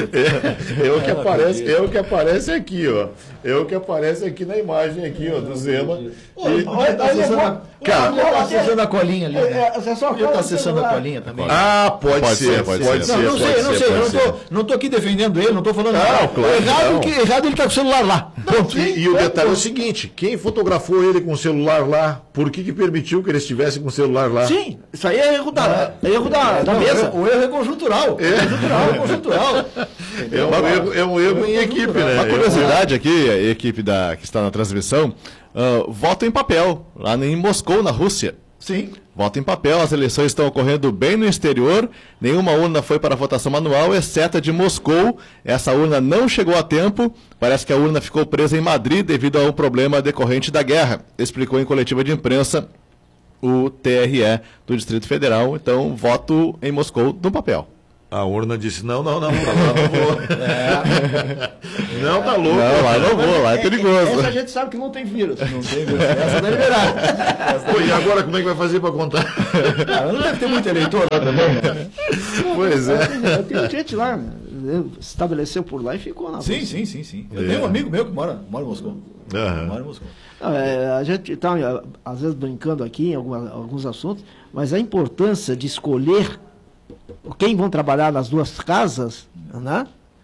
É o que aparece aqui, ó. É o que aparece aqui na imagem aqui, ó, do Zema. Ele está acessando a colinha ali, né? Ele está acessando a colinha também. Pode ser. Não sei. Não estou aqui defendendo ele, não estou falando nada. Claro, errado ele está com o celular lá. E o detalhe detalhe é o seguinte, quem fotografou ele com o celular lá, por que permitiu que ele estivesse com o celular lá? Sim, isso aí é erro da mesa. O erro é conjuntural. É conjuntural. É um erro em equipe, né? Uma curiosidade aqui, a equipe que está na transmissão, voto em papel, lá em Moscou, na Rússia. Sim. Voto em papel, as eleições estão ocorrendo bem no exterior, nenhuma urna foi para a votação manual, exceto a de Moscou. Essa urna não chegou a tempo, parece que a urna ficou presa em Madrid devido a um problema decorrente da guerra, explicou em coletiva de imprensa o TRE do Distrito Federal. Então, voto em Moscou no papel. A urna disse, não, pra lá não vou. Não, tá louco. Não, lá não vou, lá é perigoso. Essa a gente sabe que não tem vírus. Não tem vírus. Essa deve liberar. Pô, e agora como é que vai fazer para contar? Não deve ter muito eleitor lá também. Pois é. Tem gente lá, estabeleceu por lá e ficou na Sim. Eu tenho um amigo meu que mora em Moscou. Mora em Moscou. Não, a gente está, às vezes, brincando aqui em alguns assuntos, mas a importância de escolher quem vão trabalhar nas duas casas, né,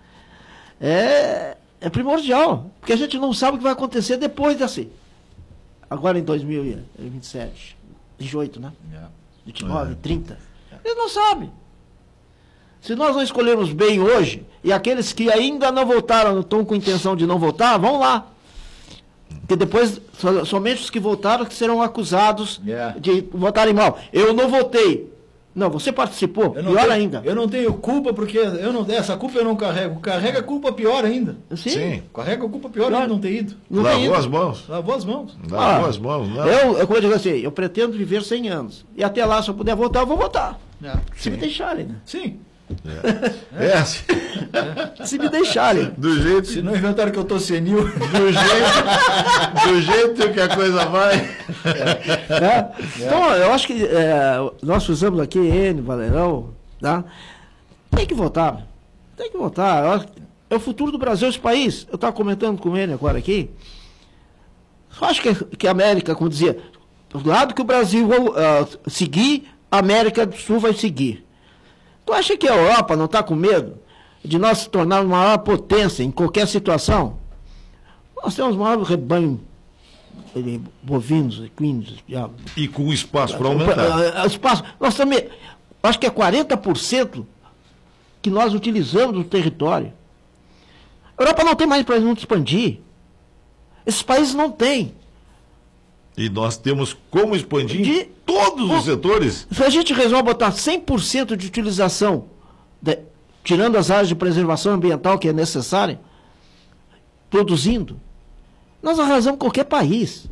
é primordial, porque a gente não sabe o que vai acontecer depois desse. Agora em 2027, 28, né? 29, 30. Eles não sabem. Se nós não escolhermos bem hoje, e aqueles que ainda não votaram, estão com intenção de não votar, vão lá. Porque depois, somente os que votaram que serão acusados de votarem mal. Eu não votei. Não, você participou, pior ainda. Eu não tenho culpa, porque essa culpa eu não carrego. Carrega a culpa pior ainda. Sim. Carrega a culpa pior ainda não ter ido. Lavou as mãos. Lavou as mãos. Lavou as mãos, não. Como eu digo assim, eu pretendo viver 100 anos. E até lá, se eu puder votar, eu vou votar. Se me deixarem, né? Sim. Se me deixarem. Do jeito... Se não inventaram que eu tô senil. Do jeito que a coisa vai. Então, eu acho que nós fizemos aqui, Valerão, tá? Tem que votar. Tem que votar. É o futuro do Brasil, esse país. Eu estava comentando com ele agora aqui. Eu acho que a América, como dizia, do lado que o Brasil vai seguir, a América do Sul vai seguir. Tu acha que a Europa não está com medo de nós se tornarmos uma maior potência em qualquer situação? Nós temos o maior rebanho de bovinos, equinos. E com espaço para aumentar. Espaço. Nós também, acho que é 40% que nós utilizamos do território. A Europa não tem mais para onde expandir. Esses países não têm. E nós temos como expandir em todos os setores. Se a gente resolve botar 100% de utilização, tirando as áreas de preservação ambiental que é necessária, produzindo, nós arrasamos qualquer país.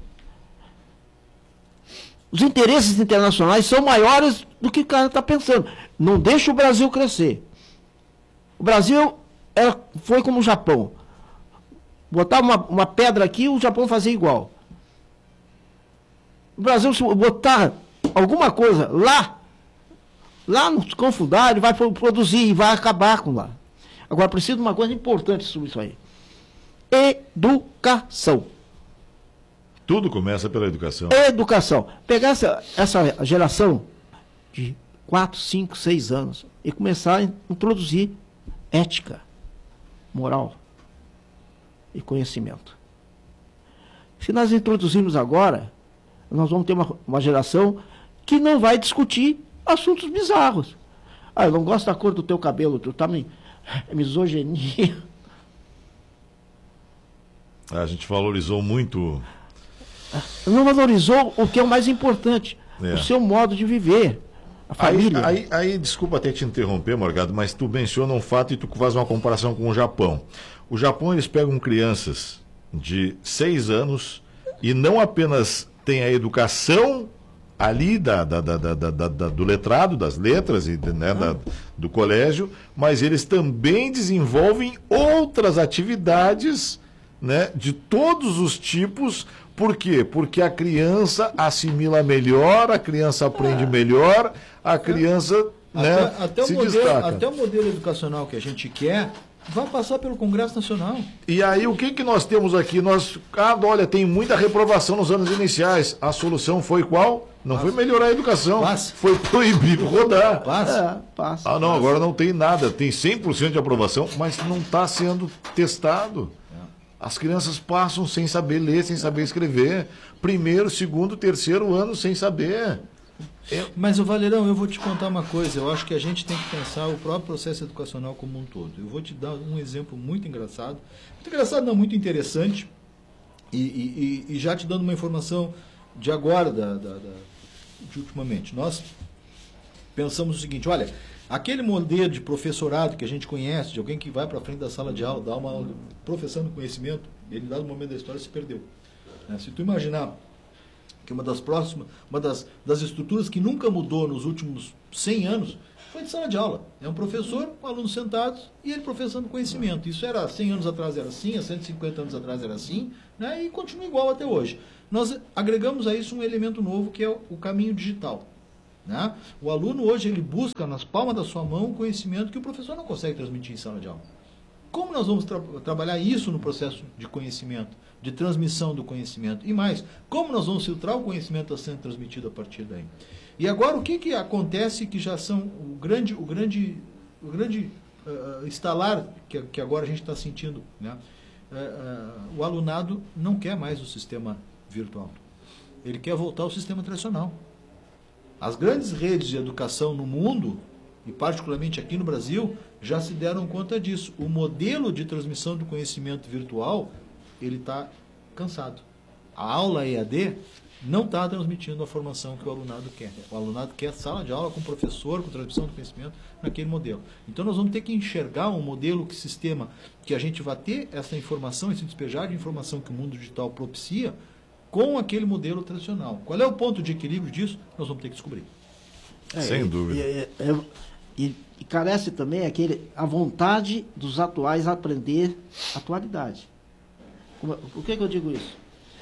Os interesses internacionais são maiores do que o cara está pensando. Não deixa o Brasil crescer. O Brasil foi como o Japão. Botava uma pedra aqui, o Japão fazia igual. O Brasil, se botar alguma coisa lá no confundário, vai produzir e vai acabar com lá. Agora, precisa de uma coisa importante sobre isso aí. Educação. Tudo começa pela educação. Educação. Pegar essa geração de 4, 5, 6 anos e começar a introduzir ética, moral e conhecimento. Se nós introduzirmos agora, nós vamos ter uma geração que não vai discutir assuntos bizarros. Eu não gosto da cor do teu cabelo, tu tá misoginia. A gente valorizou muito. Não valorizou o que é o mais importante, o seu modo de viver, a família. Aí, desculpa até te interromper, Morgado, mas tu menciona um fato e tu faz uma comparação com o Japão. O Japão, eles pegam crianças de 6 anos e não apenas tem a educação ali do letrado, das letras e do colégio, mas eles também desenvolvem outras atividades, né, de todos os tipos. Por quê? Porque a criança assimila melhor, a criança aprende melhor, a criança se destaca. Até o modelo educacional que a gente quer vai passar pelo Congresso Nacional. E aí, o que nós temos aqui? Olha, tem muita reprovação nos anos iniciais. A solução foi qual? Não foi melhorar a educação. Foi proibir rodar. Passa. Agora não tem nada. Tem 100% de aprovação, mas não está sendo testado. As crianças passam sem saber ler, sem saber escrever. Primeiro, segundo, terceiro ano sem saber. Mas, o Valerão, eu vou te contar uma coisa. Eu acho que a gente tem que pensar o próprio processo educacional como um todo. Eu vou te dar um exemplo muito engraçado. Muito engraçado, não, muito interessante. E já te dando uma informação de agora, de ultimamente. Nós pensamos o seguinte, olha, aquele modelo de professorado que a gente conhece, de alguém que vai para frente da sala de aula, dá uma aula professando conhecimento, ele, em dado momento da história, se perdeu. Se tu imaginar que uma das estruturas que nunca mudou nos últimos 100 anos foi de sala de aula. É um professor com alunos sentados e ele professando conhecimento. Isso era 100 anos atrás era assim, há 150 anos atrás era assim, né? E continua igual até hoje. Nós agregamos a isso um elemento novo que é o caminho digital. Né? O aluno hoje ele busca nas palmas da sua mão um conhecimento que o professor não consegue transmitir em sala de aula. Como nós vamos trabalhar isso no processo de conhecimento, de transmissão do conhecimento? E mais, como nós vamos filtrar o conhecimento que está sendo transmitido a partir daí? E agora, o que acontece que já são o grande estalar que agora a gente está sentindo, né? O alunado não quer mais o sistema virtual. Ele quer voltar ao sistema tradicional. As grandes redes de educação no mundo, e particularmente aqui no Brasil, já se deram conta disso. O modelo de transmissão do conhecimento virtual, ele está cansado. A aula EAD não está transmitindo a formação que o alunado quer. O alunado quer sala de aula com professor, com transmissão do conhecimento naquele modelo. Então nós vamos ter que enxergar um modelo, que sistema, que a gente vai ter essa informação, esse despejar de informação que o mundo digital propicia, com aquele modelo tradicional. Qual é o ponto de equilíbrio disso? Nós vamos ter que descobrir. Sem dúvida. E carece também a vontade dos atuais a aprender a atualidade. Por que eu digo isso?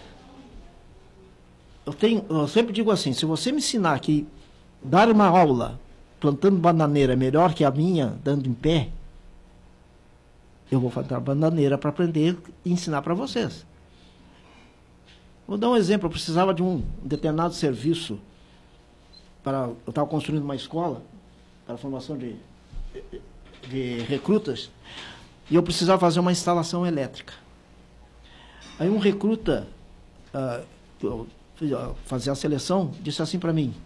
Eu sempre digo assim, se você me ensinar que dar uma aula plantando bananeira é melhor que a minha dando em pé, eu vou fazer a bananeira para aprender e ensinar para vocês. Vou dar um exemplo, eu precisava de um determinado serviço eu estava construindo uma escola para a formação de recrutas, e eu precisava fazer uma instalação elétrica. Aí um recruta, fazer a seleção, disse assim para mim,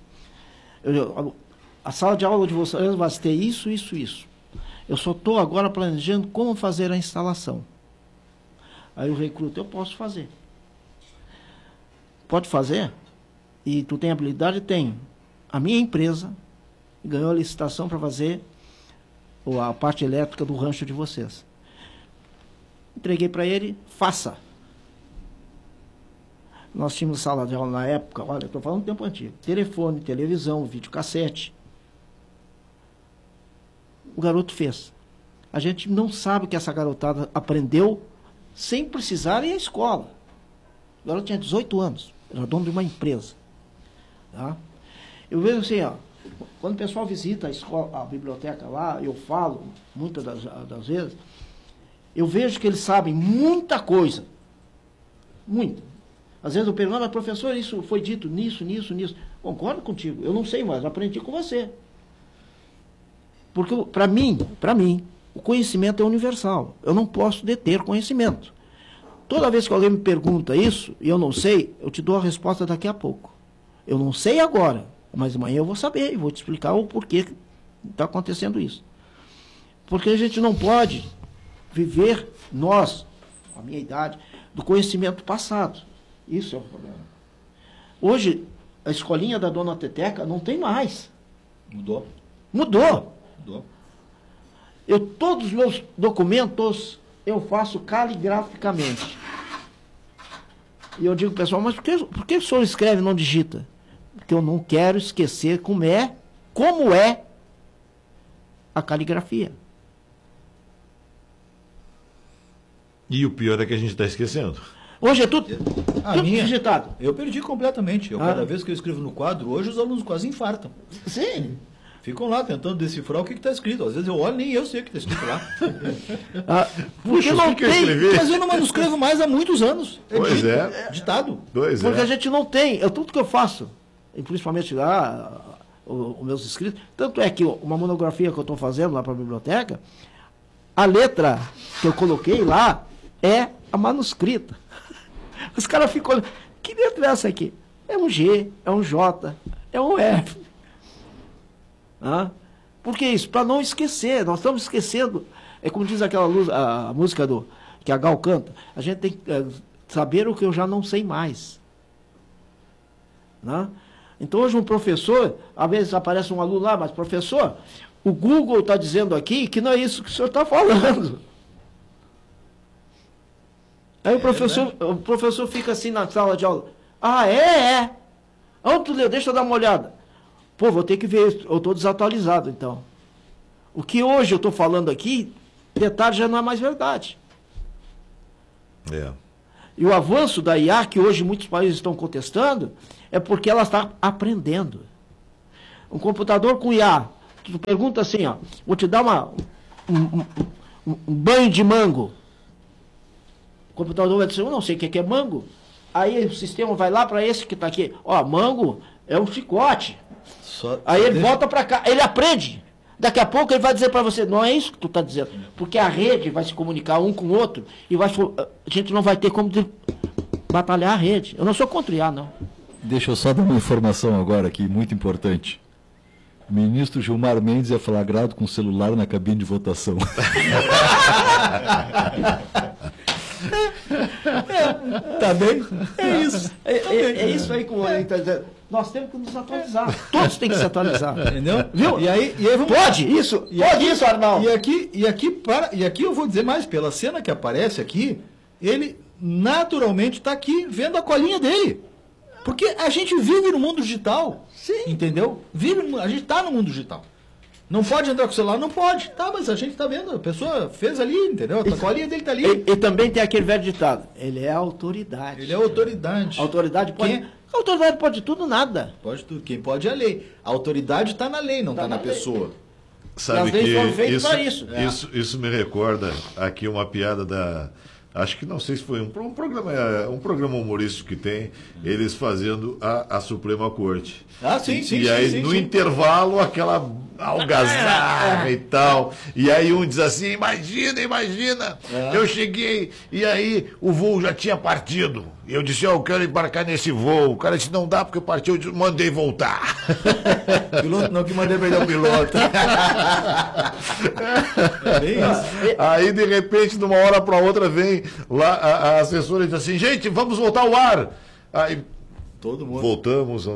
a sala de aula de vocês vai ter isso, isso, isso. Eu só estou agora planejando como fazer a instalação. Aí o recruta, eu posso fazer. Pode fazer? E tu tem habilidade? Tem. A minha empresa ganhou a licitação para fazer a parte elétrica do rancho de vocês. Entreguei para ele, faça. Nós tínhamos sala de aula na época, olha, estou falando do tempo antigo, telefone, televisão, videocassete. O garoto fez. A gente não sabe que essa garotada aprendeu sem precisar ir à escola. O garoto tinha 18 anos, era dono de uma empresa. Tá? Eu vejo assim, ó, quando o pessoal visita a escola, a biblioteca lá, eu falo, muitas das vezes, eu vejo que eles sabem muita coisa. Muita. Às vezes eu pergunto, professor, isso foi dito nisso. Concordo contigo, eu não sei mais, aprendi com você. Porque, para mim, o conhecimento é universal. Eu não posso deter conhecimento. Toda vez que alguém me pergunta isso, e eu não sei, eu te dou a resposta daqui a pouco. Eu não sei agora, mas amanhã eu vou saber e vou te explicar o porquê está acontecendo isso. Porque a gente não pode viver, nós, a minha idade, do conhecimento passado. Isso é o problema. Hoje, a escolinha da Dona Teteca não tem mais. Mudou. Todos os meus documentos eu faço caligraficamente. E eu digo, pessoal, mas por que o senhor escreve e não digita? Porque eu não quero esquecer como é a caligrafia. E o pior é que a gente está esquecendo. Hoje é tudo digitado. Eu perdi completamente. Cada vez que eu escrevo no quadro, hoje os alunos quase infartam. Sim. Ficam lá tentando decifrar o que está escrito. Às vezes eu olho e nem eu sei o que está escrito lá. Porque não tem. Mas eu não escrevo mais há muitos anos. Ditado. Porque a gente não tem. Tudo que eu faço, e principalmente lá, os meus escritos, tanto é que uma monografia que eu estou fazendo lá para a biblioteca, a letra que eu coloquei lá, é a manuscrita. Os caras ficam olhando, que letra é essa aqui? É um G, é um J, é um F. Por que isso? Para não esquecer, nós estamos esquecendo. É como diz aquela a música que a Gal canta, a gente tem que saber o que eu já não sei mais. Então hoje um professor, às vezes aparece um aluno lá, mas professor, o Google está dizendo aqui que não é isso que o senhor está falando. Aí o professor fica assim na sala de aula. Onde tu leu? Deixa eu dar uma olhada. Pô, vou ter que ver, eu estou desatualizado então. O que hoje eu estou falando aqui, detalhe já não é mais verdade. E o avanço da IA, que hoje muitos países estão contestando, é porque ela está aprendendo. Um computador com IA, tu pergunta assim, vou te dar um banho de mango. O computador vai dizer, eu não sei o que é mango. Aí o sistema vai lá para esse que está aqui. Mango é um chicote. Aí ele volta para cá, ele aprende. Daqui a pouco ele vai dizer para você, não é isso que tu está dizendo. Porque a rede vai se comunicar um com o outro e a gente não vai ter como batalhar a rede. Eu não sou contra o IA, não. Deixa eu só dar uma informação agora aqui, muito importante. O ministro Gilmar Mendes é flagrado com o celular na cabine de votação. Tá bem? É isso. É isso aí que o Olho está dizendo. Nós temos que nos atualizar. Todos têm que se atualizar. Entendeu? Viu? E aí vamos... Pode isso, Arnaldo. E aqui eu vou dizer mais, pela cena que aparece aqui, ele naturalmente está aqui vendo a colinha dele. Porque a gente vive no mundo digital. Sim. Entendeu? A gente está no mundo digital. Não pode entrar com o celular? Não pode. Tá, mas a gente está vendo. A pessoa fez ali, entendeu? A colinha dele está ali. E também tem aquele velho ditado. Ele é autoridade. Ele é autoridade. Autoridade pode... A autoridade pode tudo, nada. Pode tudo. Quem pode é a lei. A autoridade está na lei, não está na pessoa. Sabe que isso me recorda aqui uma piada da... Acho que não sei se foi um programa humorístico que tem, eles fazendo a Suprema Corte. Sim. E aí, no intervalo, aquela algazarra e tal. E aí um diz assim, imagina, eu cheguei e aí o voo já tinha partido. Eu disse, eu quero embarcar nesse voo. O cara disse, não dá porque partiu, eu mandei voltar. Piloto não, que mandei perder o piloto. Aí, de repente, de uma hora para outra, vem lá a assessora e diz assim, gente, vamos voltar ao ar. Aí, todo mundo. Voltamos.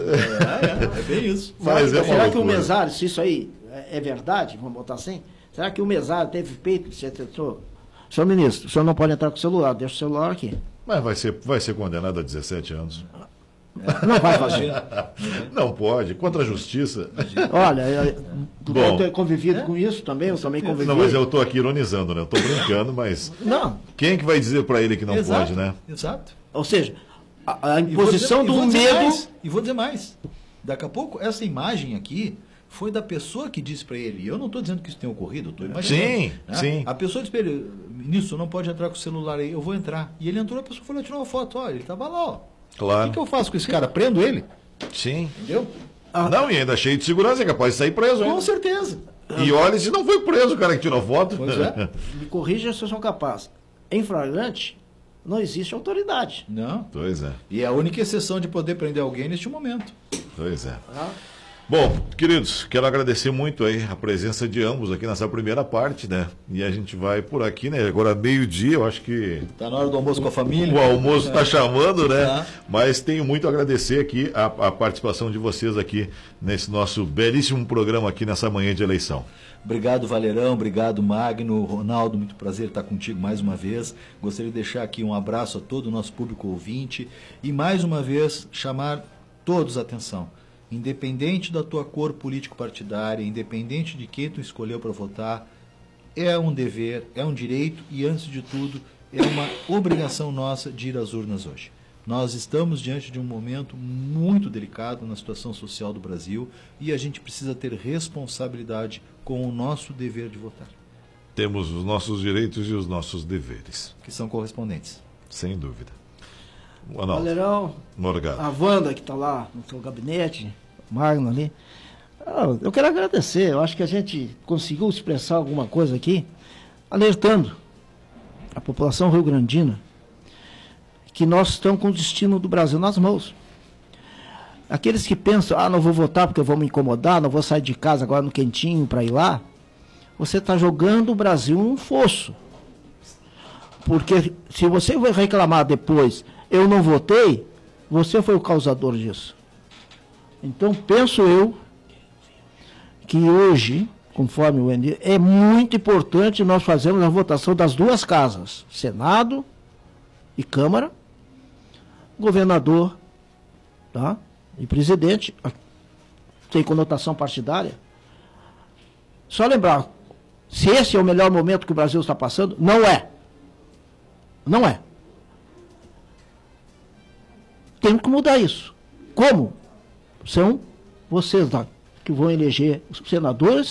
É bem isso. Será que o mesário, se isso aí é verdade, vamos botar assim, será que o mesário teve peito de ser assessor? Senhor ministro, o senhor não pode entrar com o celular, deixa o celular aqui. Mas vai ser condenado a 17 anos. Não vai fazer. Não pode, contra a justiça. Olha, tu ter convivido com isso também, eu também convivi. Não, mas eu estou aqui ironizando, né? Eu estou brincando, mas não. Quem é que vai dizer para ele que não pode, né? Exato. Ou seja, a imposição do medo... E vou dizer mais. Daqui a pouco, essa imagem aqui foi da pessoa que disse para ele. Eu não estou dizendo que isso tenha ocorrido, eu estou imaginando. Sim. A pessoa disse para ele, ministro, não pode entrar com o celular aí, eu vou entrar. E ele entrou, a pessoa foi lá tirar uma foto. Ele estava lá, ó. Claro. O que eu faço com esse cara? Prendo ele? Sim. Entendeu? Não, e ainda cheio de segurança, é capaz de sair preso. Com certeza. E olha, se não foi preso o cara que tirou foto. Pois é. Me corrija se eu sou capaz. Em flagrante, não existe autoridade. Não. Pois é. E é a única exceção de poder prender alguém neste momento. Pois é. Bom, queridos, quero agradecer muito aí a presença de ambos aqui nessa primeira parte, né? E a gente vai por aqui, né? Agora meio-dia, eu acho que... Tá na hora do almoço com a família. O almoço está chamando, né? Mas tenho muito a agradecer aqui a participação de vocês aqui nesse nosso belíssimo programa aqui nessa manhã de eleição. Obrigado, Valerão. Obrigado, Magno. Ronaldo, muito prazer estar contigo mais uma vez. Gostaria de deixar aqui um abraço a todo o nosso público ouvinte e mais uma vez chamar todos a atenção. Independente da tua cor político-partidária, independente de quem tu escolheu para votar, é um dever, é um direito e, antes de tudo, é uma obrigação nossa de ir às urnas hoje. Nós estamos diante de um momento muito delicado na situação social do Brasil e a gente precisa ter responsabilidade com o nosso dever de votar. Temos os nossos direitos e os nossos deveres. Que são correspondentes. Sem dúvida. Valerão, a Wanda que está lá no seu gabinete, o Magno ali. Eu quero agradecer, eu acho que a gente conseguiu expressar alguma coisa aqui, alertando a população rio-grandina, que nós estamos com o destino do Brasil nas mãos. Aqueles que pensam, não vou votar porque eu vou me incomodar, não vou sair de casa agora no quentinho para ir lá, você está jogando o Brasil num fosso. Porque se você vai reclamar depois, eu não votei, você foi o causador disso. Então, penso eu que hoje, conforme o Endir, é muito importante nós fazermos a votação das duas casas, Senado e Câmara, governador, tá? E presidente, tem conotação partidária. Só lembrar, se esse é o melhor momento que o Brasil está passando, não é. Não é. Temos que mudar isso. Como? São vocês lá que vão eleger os senadores